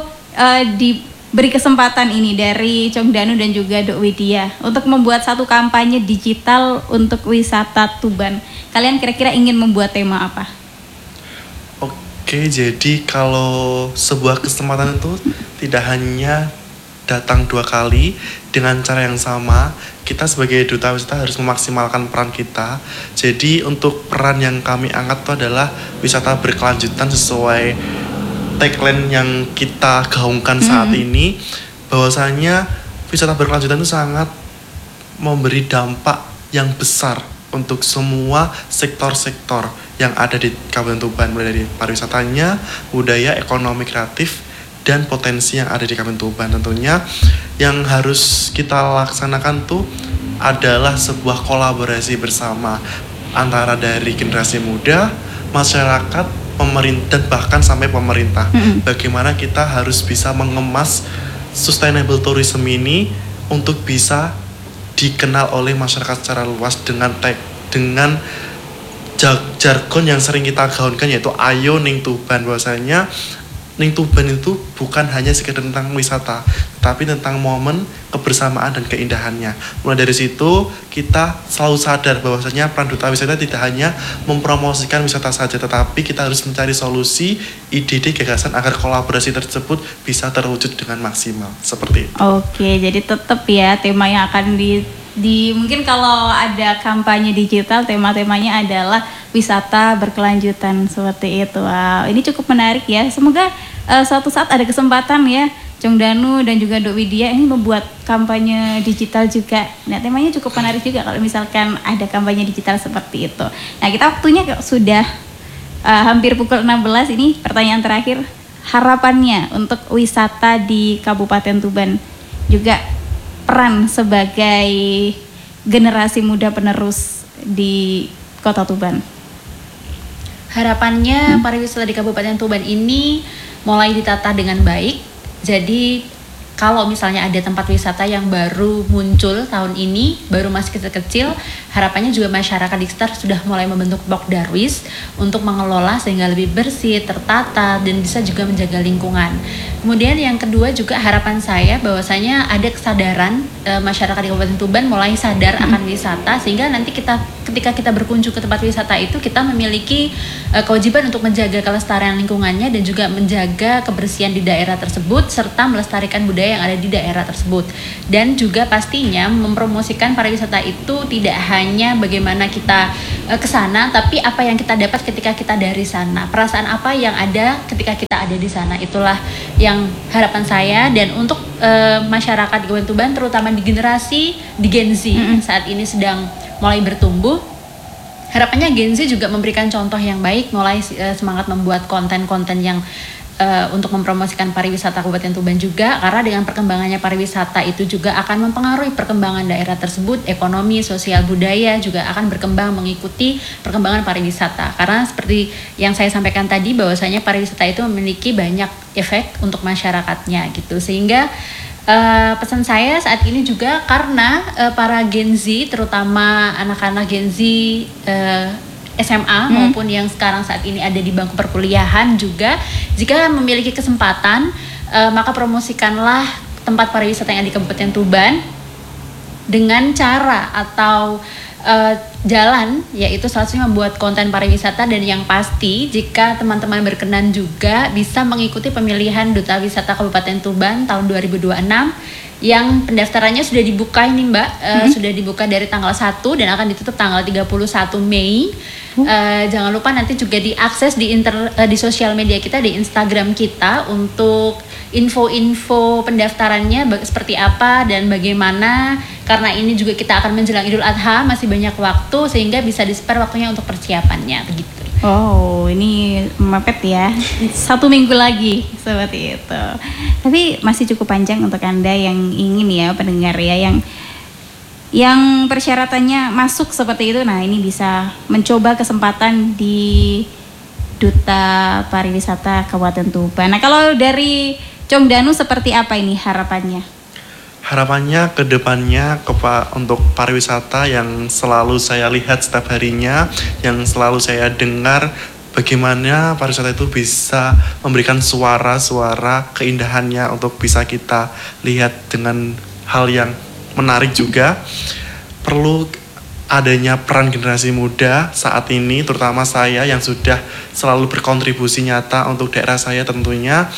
[SPEAKER 1] diberi kesempatan ini dari Cung Danu dan juga Nduk Widya untuk membuat satu kampanye digital untuk wisata Tuban, kalian kira-kira ingin membuat tema apa?
[SPEAKER 2] Oke, jadi kalau sebuah kesempatan itu tidak hanya datang 2 kali dengan cara yang sama, kita sebagai duta wisata harus memaksimalkan peran kita. Jadi untuk peran yang kami angkat itu adalah wisata berkelanjutan sesuai tagline yang kita gaungkan saat ini, bahwasanya wisata berkelanjutan itu sangat memberi dampak yang besar untuk semua sektor-sektor yang ada di Kabupaten Tuban, mulai dari pariwisatanya, budaya, ekonomi kreatif, dan potensi yang ada di Kabupaten Tuban. Tentunya yang harus kita laksanakan tuh adalah sebuah kolaborasi bersama antara dari generasi muda, masyarakat, pemerintah, dan bahkan sampai pemerintah. Bagaimana kita harus bisa mengemas sustainable tourism ini untuk bisa dikenal oleh masyarakat secara luas dengan jargon yang sering kita gaungkan, yaitu ayo ning Tuban. Bahwasanya ning Tuban itu bukan hanya sekedar tentang wisata, tapi tentang momen, kebersamaan, dan keindahannya. Mulai dari situ kita selalu sadar bahwasanya peran duta wisata tidak hanya mempromosikan wisata saja, tetapi kita harus mencari solusi, ide-ide, gagasan agar kolaborasi tersebut bisa terwujud dengan maksimal. Seperti itu.
[SPEAKER 1] Oke, jadi tetap ya tema yang akan mungkin kalau ada kampanye digital, tema-temanya adalah wisata berkelanjutan seperti itu. Wow, ini cukup menarik ya. Semoga suatu saat ada kesempatan ya, Cung Danu dan juga Nduk Widya ini membuat kampanye digital juga. Nah, temanya cukup menarik juga kalau misalkan ada kampanye digital seperti itu. Nah, kita waktunya sudah hampir pukul 16. Ini pertanyaan terakhir, harapannya untuk wisata di Kabupaten Tuban, juga peran sebagai generasi muda penerus di Kota Tuban.
[SPEAKER 3] Harapannya pariwisata di Kabupaten Tuban ini mulai ditata dengan baik. Jadi kalau misalnya ada tempat wisata yang baru muncul tahun ini, baru masih kecil-kecil, harapannya juga masyarakat di sekitar sudah mulai membentuk Pokdarwis untuk mengelola sehingga lebih bersih, tertata, dan bisa juga menjaga lingkungan. Kemudian yang kedua juga harapan saya bahwasanya ada kesadaran masyarakat di Kabupaten Tuban mulai sadar akan wisata, sehingga nanti ketika kita berkunjung ke tempat wisata itu kita memiliki kewajiban untuk menjaga kelestarian lingkungannya dan juga menjaga kebersihan di daerah tersebut serta melestarikan budaya yang ada di daerah tersebut. Dan juga pastinya mempromosikan pariwisata itu tidak hanya bagaimana kita ke sana, tapi apa yang kita dapat ketika kita dari sana. Perasaan apa yang ada ketika kita ada di sana. Itulah yang harapan saya. Dan untuk masyarakat di Kabupaten Tuban, terutama di generasi di Gen Z saat ini sedang mulai bertumbuh, harapannya Gen Z juga memberikan contoh yang baik, mulai semangat membuat konten-konten yang untuk mempromosikan pariwisata Kabupaten Tuban juga, karena dengan perkembangannya pariwisata itu juga akan mempengaruhi perkembangan daerah tersebut, ekonomi, sosial, budaya juga akan berkembang mengikuti perkembangan pariwisata. Karena seperti yang saya sampaikan tadi bahwasanya pariwisata itu memiliki banyak efek untuk masyarakatnya gitu, sehingga pesan saya saat ini juga karena para Gen Z, terutama anak-anak Gen Z SMA maupun yang sekarang saat ini ada di bangku perkuliahan juga, jika memiliki kesempatan maka promosikanlah tempat pariwisata yang ada di Kabupaten Tuban dengan cara atau jalan, yaitu salah satunya membuat konten pariwisata. Dan yang pasti jika teman-teman berkenan juga bisa mengikuti pemilihan Duta Wisata Kabupaten Tuban tahun 2026 yang pendaftarannya sudah dibuka ini Mbak, sudah dibuka dari tanggal 1 dan akan ditutup tanggal 31 Mei. Jangan lupa nanti juga diakses di sosial media kita, di Instagram kita untuk info-info pendaftarannya seperti apa dan bagaimana, karena ini juga kita akan menjelang Idul Adha, masih banyak waktu sehingga bisa di-spare waktunya untuk persiapannya begitu.
[SPEAKER 1] Oh, ini mepet ya. 1 minggu lagi seperti itu. Tapi masih cukup panjang untuk Anda yang ingin ya, pendengar ya, yang persyaratannya masuk seperti itu. Nah, ini bisa mencoba kesempatan di Duta Pariwisata Kabupaten Tuban. Nah, kalau dari Cong Danu seperti apa ini harapannya?
[SPEAKER 2] Harapannya ke depannya untuk pariwisata yang selalu saya lihat setiap harinya, yang selalu saya dengar, bagaimana pariwisata itu bisa memberikan suara-suara keindahannya untuk bisa kita lihat dengan hal yang menarik juga. Perlu adanya peran generasi muda saat ini, terutama saya yang sudah selalu berkontribusi nyata untuk daerah saya tentunya.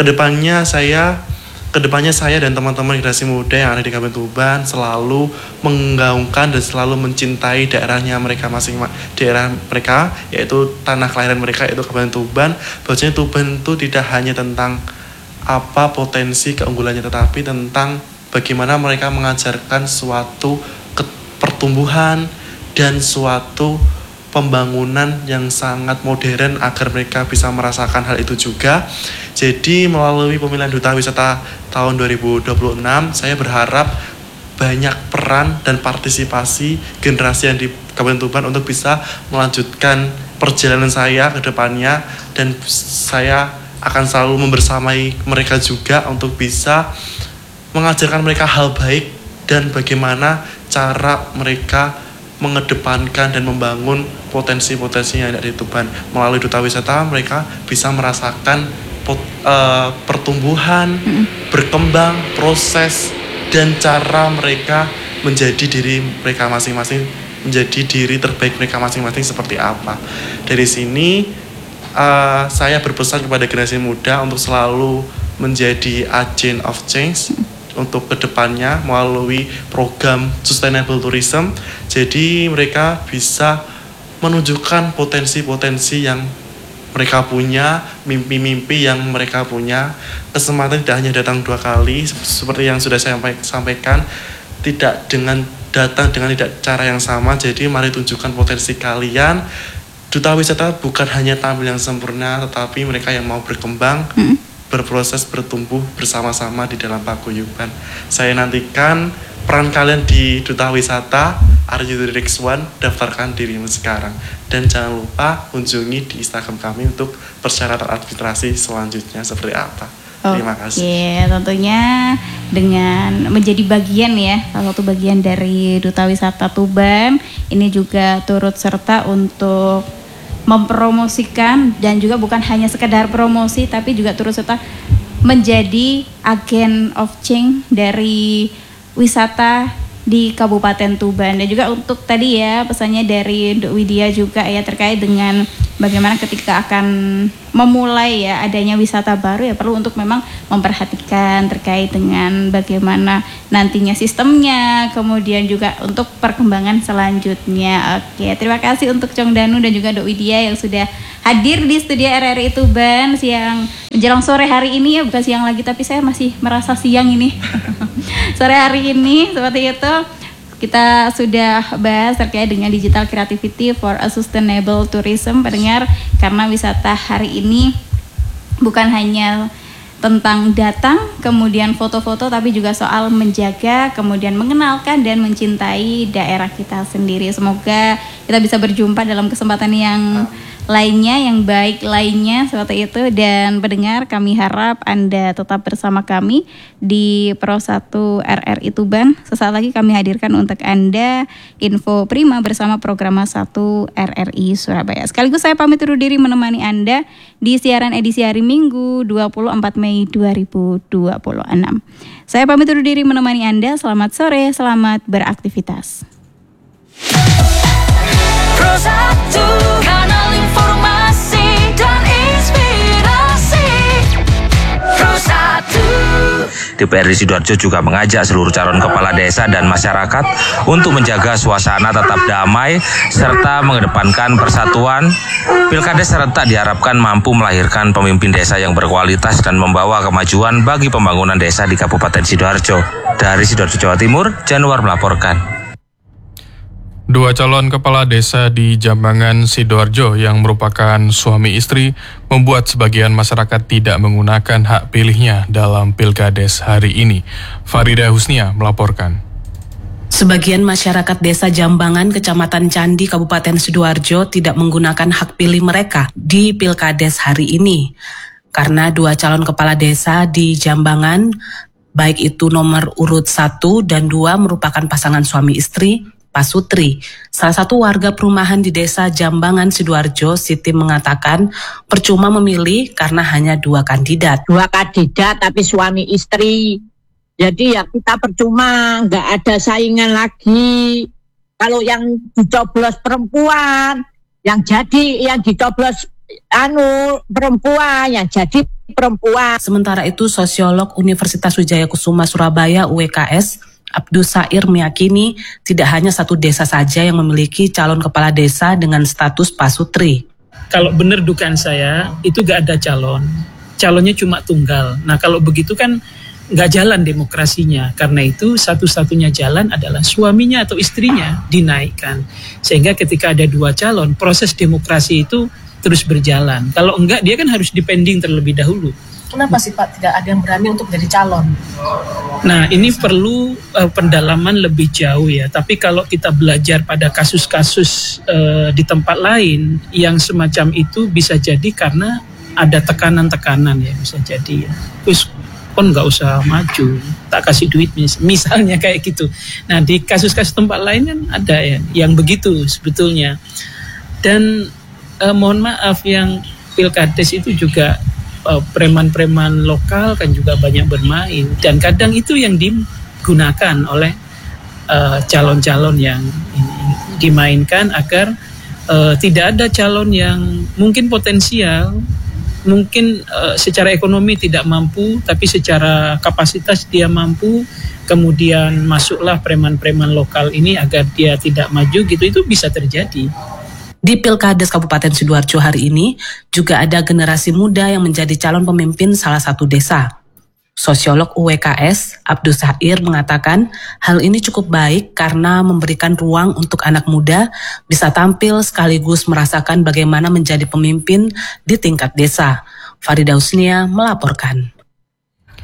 [SPEAKER 2] Kedepannya saya dan teman-teman generasi muda yang ada di Kabupaten Tuban selalu menggaungkan dan selalu mencintai daerahnya mereka masing-masing, daerah mereka yaitu tanah kelahiran mereka yaitu Kabupaten Tuban. Bahwasanya Tuban itu tidak hanya tentang apa potensi keunggulannya, tetapi tentang bagaimana mereka mengajarkan suatu pertumbuhan dan suatu pembangunan yang sangat modern agar mereka bisa merasakan hal itu juga. Jadi melalui pemilihan Duta Wisata tahun 2026, saya berharap banyak peran dan partisipasi generasi yang di Kabupaten Tuban untuk bisa melanjutkan perjalanan saya ke depannya, dan saya akan selalu membersamai mereka juga untuk bisa mengajarkan mereka hal baik dan bagaimana cara mereka mengedepankan dan membangun potensi-potensi yang ada di Tuban. Melalui Duta Wisata mereka bisa merasakan pertumbuhan, berkembang, proses, dan cara mereka menjadi diri mereka masing-masing, menjadi diri terbaik mereka masing-masing seperti apa. Dari sini saya berpesan kepada generasi muda untuk selalu menjadi agent of change untuk kedepannya melalui program Sustainable Tourism. Jadi mereka bisa menunjukkan potensi-potensi yang mereka punya, mimpi-mimpi yang mereka punya. Kesempatan tidak hanya datang 2 kali, seperti yang sudah saya sampaikan, tidak dengan datang dengan tidak cara yang sama. Jadi mari tunjukkan potensi kalian. Duta Wisata bukan hanya tampil yang sempurna, tetapi mereka yang mau berkembang, berproses, bertumbuh bersama-sama di dalam paguyuban. Saya nantikan peran kalian di Duta Wisata, are you the next one? Daftarkan dirimu sekarang. Dan jangan lupa kunjungi di Instagram kami untuk persyaratan administrasi selanjutnya seperti apa. Terima kasih.
[SPEAKER 1] Oke, tentunya dengan menjadi bagian ya, salah satu bagian dari Duta Wisata Tuban, ini juga turut serta untuk mempromosikan dan juga bukan hanya sekedar promosi, tapi juga turut serta menjadi agen of change dari wisata di Kabupaten Tuban. Dan juga untuk tadi ya pesannya dari Nduk Widya juga ya terkait dengan bagaimana ketika akan memulai ya adanya wisata baru ya perlu untuk memang memperhatikan terkait dengan bagaimana nantinya sistemnya, kemudian juga untuk perkembangan selanjutnya. Oke, terima kasih untuk Cong Danu dan juga Nduk Widya yang sudah hadir di studio RRI Tuban siang menjelang sore hari ini ya, bukan siang lagi tapi saya masih merasa siang ini. Sore hari ini seperti itu kita sudah bahas terkait dengan digital creativity for a sustainable tourism pendengar, karena wisata hari ini bukan hanya tentang datang kemudian foto-foto tapi juga soal menjaga kemudian mengenalkan dan mencintai daerah kita sendiri. Semoga kita bisa berjumpa dalam kesempatan yang lainnya, yang baik lainnya seperti itu. Dan pendengar, kami harap Anda tetap bersama kami di Pro 1 RRI Tuban. Sesaat lagi kami hadirkan untuk Anda info prima bersama program 1 RRI Surabaya. Sekaligus saya pamit undur diri menemani Anda di siaran edisi hari Minggu 24 Mei 2026. Saya pamit undur diri menemani Anda. Selamat sore, selamat beraktivitas. Pro 1, kanal informasi dan inspirasi. Pro 1.
[SPEAKER 4] DPRD Sidoarjo juga mengajak seluruh calon kepala desa dan masyarakat untuk menjaga suasana tetap damai serta mengedepankan persatuan. Pilkada serentak diharapkan mampu melahirkan pemimpin desa yang berkualitas dan membawa kemajuan bagi pembangunan desa di Kabupaten Sidoarjo. Dari Sidoarjo, Jawa Timur, Januar melaporkan.
[SPEAKER 5] Dua calon kepala desa di Jambangan, Sidoarjo yang merupakan suami istri membuat sebagian masyarakat tidak menggunakan hak pilihnya dalam Pilkades hari ini. Farida Husnia melaporkan.
[SPEAKER 6] Sebagian masyarakat desa Jambangan, Kecamatan Candi, Kabupaten Sidoarjo tidak menggunakan hak pilih mereka di Pilkades hari ini. Karena dua calon kepala desa di Jambangan, baik itu nomor urut 1 dan 2 merupakan pasangan suami istri, Pak Sutri, salah satu warga perumahan di desa Jambangan, Sidoarjo, Siti mengatakan percuma memilih karena hanya dua kandidat.
[SPEAKER 7] Dua kandidat tapi suami istri. Jadi ya kita percuma, nggak ada saingan lagi. Kalau yang dicoblos perempuan, yang dicoblos perempuan, yang jadi perempuan.
[SPEAKER 6] Sementara itu sosiolog Universitas Wijaya Kusuma Surabaya UWKS Abdul Sair meyakini tidak hanya satu desa saja yang memiliki calon kepala desa dengan status Pak Sutri.
[SPEAKER 8] Kalau benar dugaan saya itu gak ada calonnya cuma tunggal. Nah kalau begitu kan gak jalan demokrasinya, karena itu satu-satunya jalan adalah suaminya atau istrinya dinaikkan. Sehingga ketika ada dua calon, proses demokrasi itu terus berjalan. Kalau enggak dia kan harus dipending terlebih dahulu.
[SPEAKER 9] Kenapa sih Pak tidak ada yang berani untuk jadi calon?
[SPEAKER 8] Nah ini perlu pendalaman lebih jauh ya. Tapi kalau kita belajar pada kasus-kasus di tempat lain yang semacam itu bisa jadi karena ada tekanan-tekanan ya, bisa jadi ya. Terus kon nggak usah maju, tak kasih duit misalnya kayak gitu. Nah di kasus-kasus tempat lain kan ada ya yang begitu sebetulnya. Dan mohon maaf yang Pilkades itu juga preman-preman lokal kan juga banyak bermain, dan kadang itu yang digunakan oleh calon-calon yang dimainkan agar tidak ada calon yang mungkin potensial, mungkin secara ekonomi tidak mampu tapi secara kapasitas dia mampu, kemudian masuklah preman-preman lokal ini agar dia tidak maju gitu. Itu bisa terjadi.
[SPEAKER 6] Di Pilkades Kabupaten Sidoarjo hari ini juga ada generasi muda yang menjadi calon pemimpin salah satu desa. Sosiolog UWKS Abdul Sair mengatakan hal ini cukup baik karena memberikan ruang untuk anak muda bisa tampil sekaligus merasakan bagaimana menjadi pemimpin di tingkat desa. Farida Husnia melaporkan.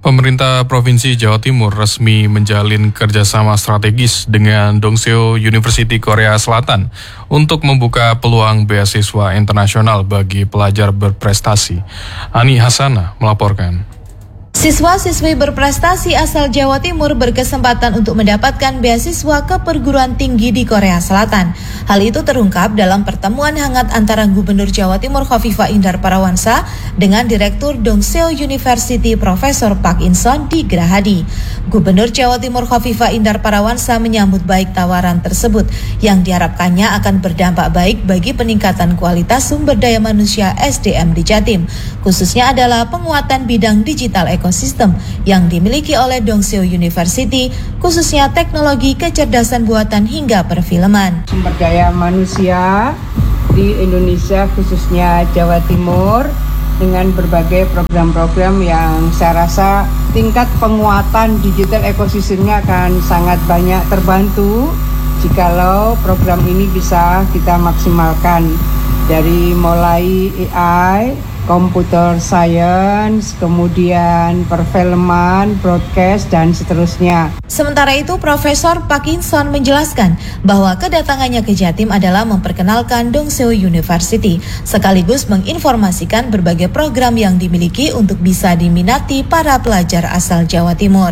[SPEAKER 5] Pemerintah Provinsi Jawa Timur resmi menjalin kerjasama strategis dengan Dongseo University Korea Selatan untuk membuka peluang beasiswa internasional bagi pelajar berprestasi. Ani Hasana melaporkan.
[SPEAKER 10] Siswa-siswi berprestasi asal Jawa Timur berkesempatan untuk mendapatkan beasiswa ke perguruan tinggi di Korea Selatan. Hal itu terungkap dalam pertemuan hangat antara Gubernur Jawa Timur Khofifah Indar Parawansa dengan Direktur Dongseo University Profesor Park In-son di Gerahadi. Gubernur Jawa Timur Khofifah Indar Parawansa menyambut baik tawaran tersebut yang diharapkannya akan berdampak baik bagi peningkatan kualitas sumber daya manusia SDM di Jatim, khususnya adalah penguatan bidang digital ekosistem yang dimiliki oleh Dongseo University, khususnya teknologi kecerdasan buatan hingga perfilman.
[SPEAKER 11] Sumber daya manusia di Indonesia khususnya Jawa Timur dengan berbagai program-program yang saya rasa tingkat penguatan digital ekosistemnya akan sangat banyak terbantu jikalau program ini bisa kita maksimalkan dari mulai AI, computer science, kemudian perfilman, broadcast, dan seterusnya.
[SPEAKER 10] Sementara itu, Profesor Park In-son menjelaskan bahwa kedatangannya ke Jatim adalah memperkenalkan Dongseo University, sekaligus menginformasikan berbagai program yang dimiliki untuk bisa diminati para pelajar asal Jawa Timur.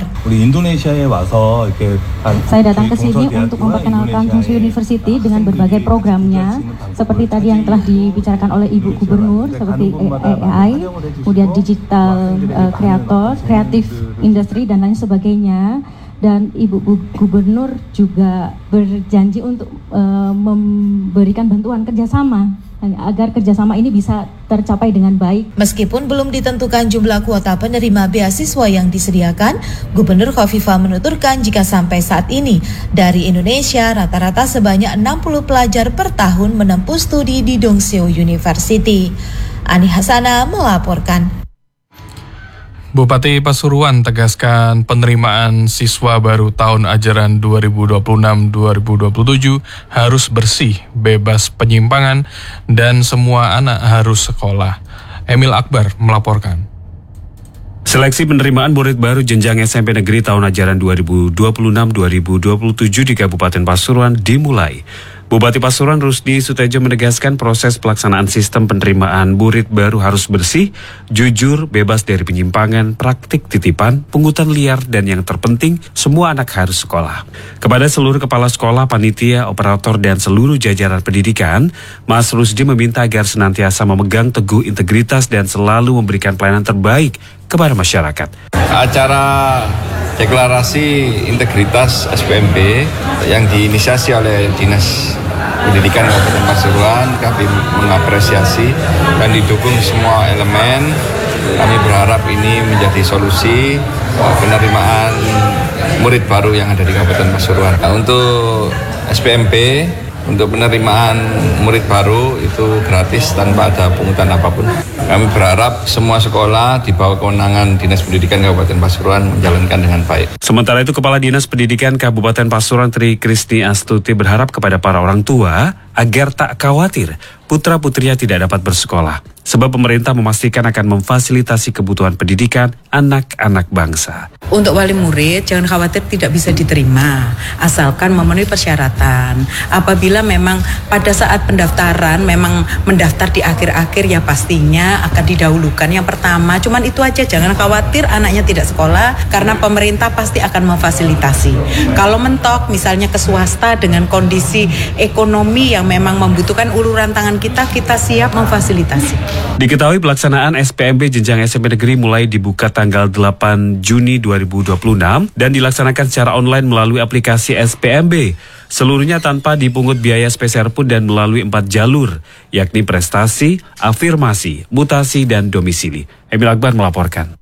[SPEAKER 12] Saya datang ke sini untuk memperkenalkan Dongseo University dengan berbagai programnya, seperti tadi yang telah dibicarakan oleh Ibu Gubernur, seperti AI, kemudian digital kreator, kreatif industri dan lain sebagainya. Dan Ibu Gubernur juga berjanji untuk memberikan bantuan kerjasama agar kerjasama ini bisa tercapai dengan baik.
[SPEAKER 10] Meskipun belum ditentukan jumlah kuota penerima beasiswa yang disediakan, Gubernur Khofifah menuturkan jika sampai saat ini dari Indonesia rata-rata sebanyak 60 pelajar per tahun menempuh studi di Dongseo University. Ani Hasana melaporkan.
[SPEAKER 5] Bupati Pasuruan tegaskan penerimaan siswa baru tahun ajaran 2026-2027 harus bersih, bebas penyimpangan, dan semua anak harus sekolah. Emil Akbar melaporkan.
[SPEAKER 13] Seleksi penerimaan murid baru jenjang SMP Negeri tahun ajaran 2026-2027 di Kabupaten Pasuruan dimulai. Bupati Pasuruan Rusdi Sutejo menegaskan proses pelaksanaan sistem penerimaan murid baru harus bersih, jujur, bebas dari penyimpangan, praktik titipan, pungutan liar, dan yang terpenting, semua anak harus sekolah. Kepada seluruh kepala sekolah, panitia, operator, dan seluruh jajaran pendidikan, Mas Rusdi meminta agar senantiasa memegang teguh integritas dan selalu memberikan pelayanan terbaik kepada masyarakat.
[SPEAKER 14] Acara deklarasi integritas SPMB yang diinisiasi oleh Dinas Pendidikan Kabupaten Pasuruan, kami mengapresiasi dan didukung semua elemen. Kami berharap ini menjadi solusi penerimaan murid baru yang ada di Kabupaten Pasuruan. Nah, untuk SPMB, untuk penerimaan murid baru itu gratis tanpa ada pungutan apapun. Kami berharap semua sekolah di bawah kewenangan Dinas Pendidikan Kabupaten Pasuruan menjalankan dengan baik.
[SPEAKER 13] Sementara itu, Kepala Dinas Pendidikan Kabupaten Pasuruan Tri Kristi Astuti berharap kepada para orang tua agar tak khawatir putra-putrinya tidak dapat bersekolah. Sebab pemerintah memastikan akan memfasilitasi kebutuhan pendidikan anak-anak bangsa.
[SPEAKER 15] Untuk wali murid, jangan khawatir tidak bisa diterima, asalkan memenuhi persyaratan. Apabila memang pada saat pendaftaran, memang mendaftar di akhir-akhir, ya pastinya akan didahulukan. Yang pertama, cuman itu aja, jangan khawatir anaknya tidak sekolah, karena pemerintah pasti akan memfasilitasi. Kalau mentok, misalnya ke swasta dengan kondisi ekonomi yang memang membutuhkan uluran tangan kita siap memfasilitasi.
[SPEAKER 13] Diketahui pelaksanaan SPMB jenjang SMP Negeri mulai dibuka tanggal 8 Juni 2026 dan dilaksanakan secara online melalui aplikasi SPMB. Seluruhnya tanpa dipungut biaya spesial pun dan melalui 4 jalur, yakni prestasi, afirmasi, mutasi, dan domisili. Emil Akbar melaporkan.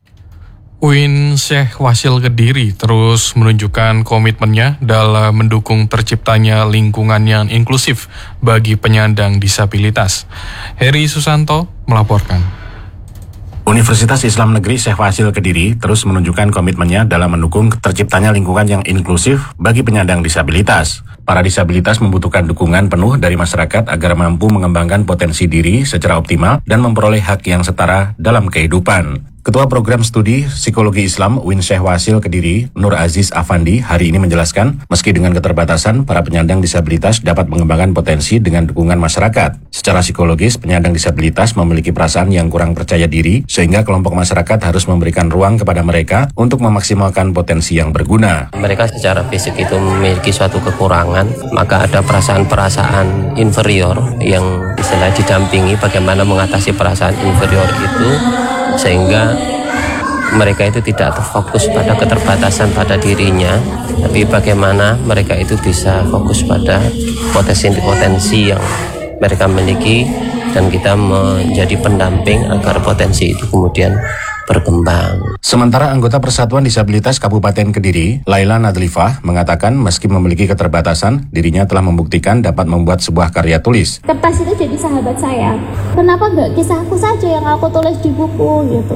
[SPEAKER 5] UIN Syekh Wasil Kediri terus menunjukkan komitmennya dalam mendukung terciptanya lingkungan yang inklusif bagi penyandang disabilitas. Heri Susanto melaporkan.
[SPEAKER 16] Universitas Islam Negeri Syekh Wasil Kediri terus menunjukkan komitmennya dalam mendukung terciptanya lingkungan yang inklusif bagi penyandang disabilitas. Para disabilitas membutuhkan dukungan penuh dari masyarakat agar mampu mengembangkan potensi diri secara optimal dan memperoleh hak yang setara dalam kehidupan. Ketua Program Studi Psikologi Islam UIN Syahwasil Kediri, Nur Aziz Afandi, hari ini menjelaskan, meski dengan keterbatasan, para penyandang disabilitas dapat mengembangkan potensi dengan dukungan masyarakat. Secara psikologis, penyandang disabilitas memiliki perasaan yang kurang percaya diri, sehingga kelompok masyarakat harus memberikan ruang kepada mereka untuk memaksimalkan potensi yang berguna.
[SPEAKER 17] Mereka secara fisik itu memiliki suatu kekurangan, maka ada perasaan-perasaan inferior yang istilah didampingi bagaimana mengatasi perasaan inferior itu, sehingga mereka itu tidak terfokus pada keterbatasan pada dirinya, tapi bagaimana mereka itu bisa fokus pada potensi-potensi yang mereka miliki, dan kita menjadi pendamping agar potensi itu kemudian berkembang.
[SPEAKER 16] Sementara anggota Persatuan Disabilitas Kabupaten Kediri, Laila Nadlifah, mengatakan meski memiliki keterbatasan, dirinya telah membuktikan dapat membuat sebuah karya tulis.
[SPEAKER 18] Kertas itu jadi sahabat saya. Kenapa nggak kisahku saja yang aku tulis di buku gitu?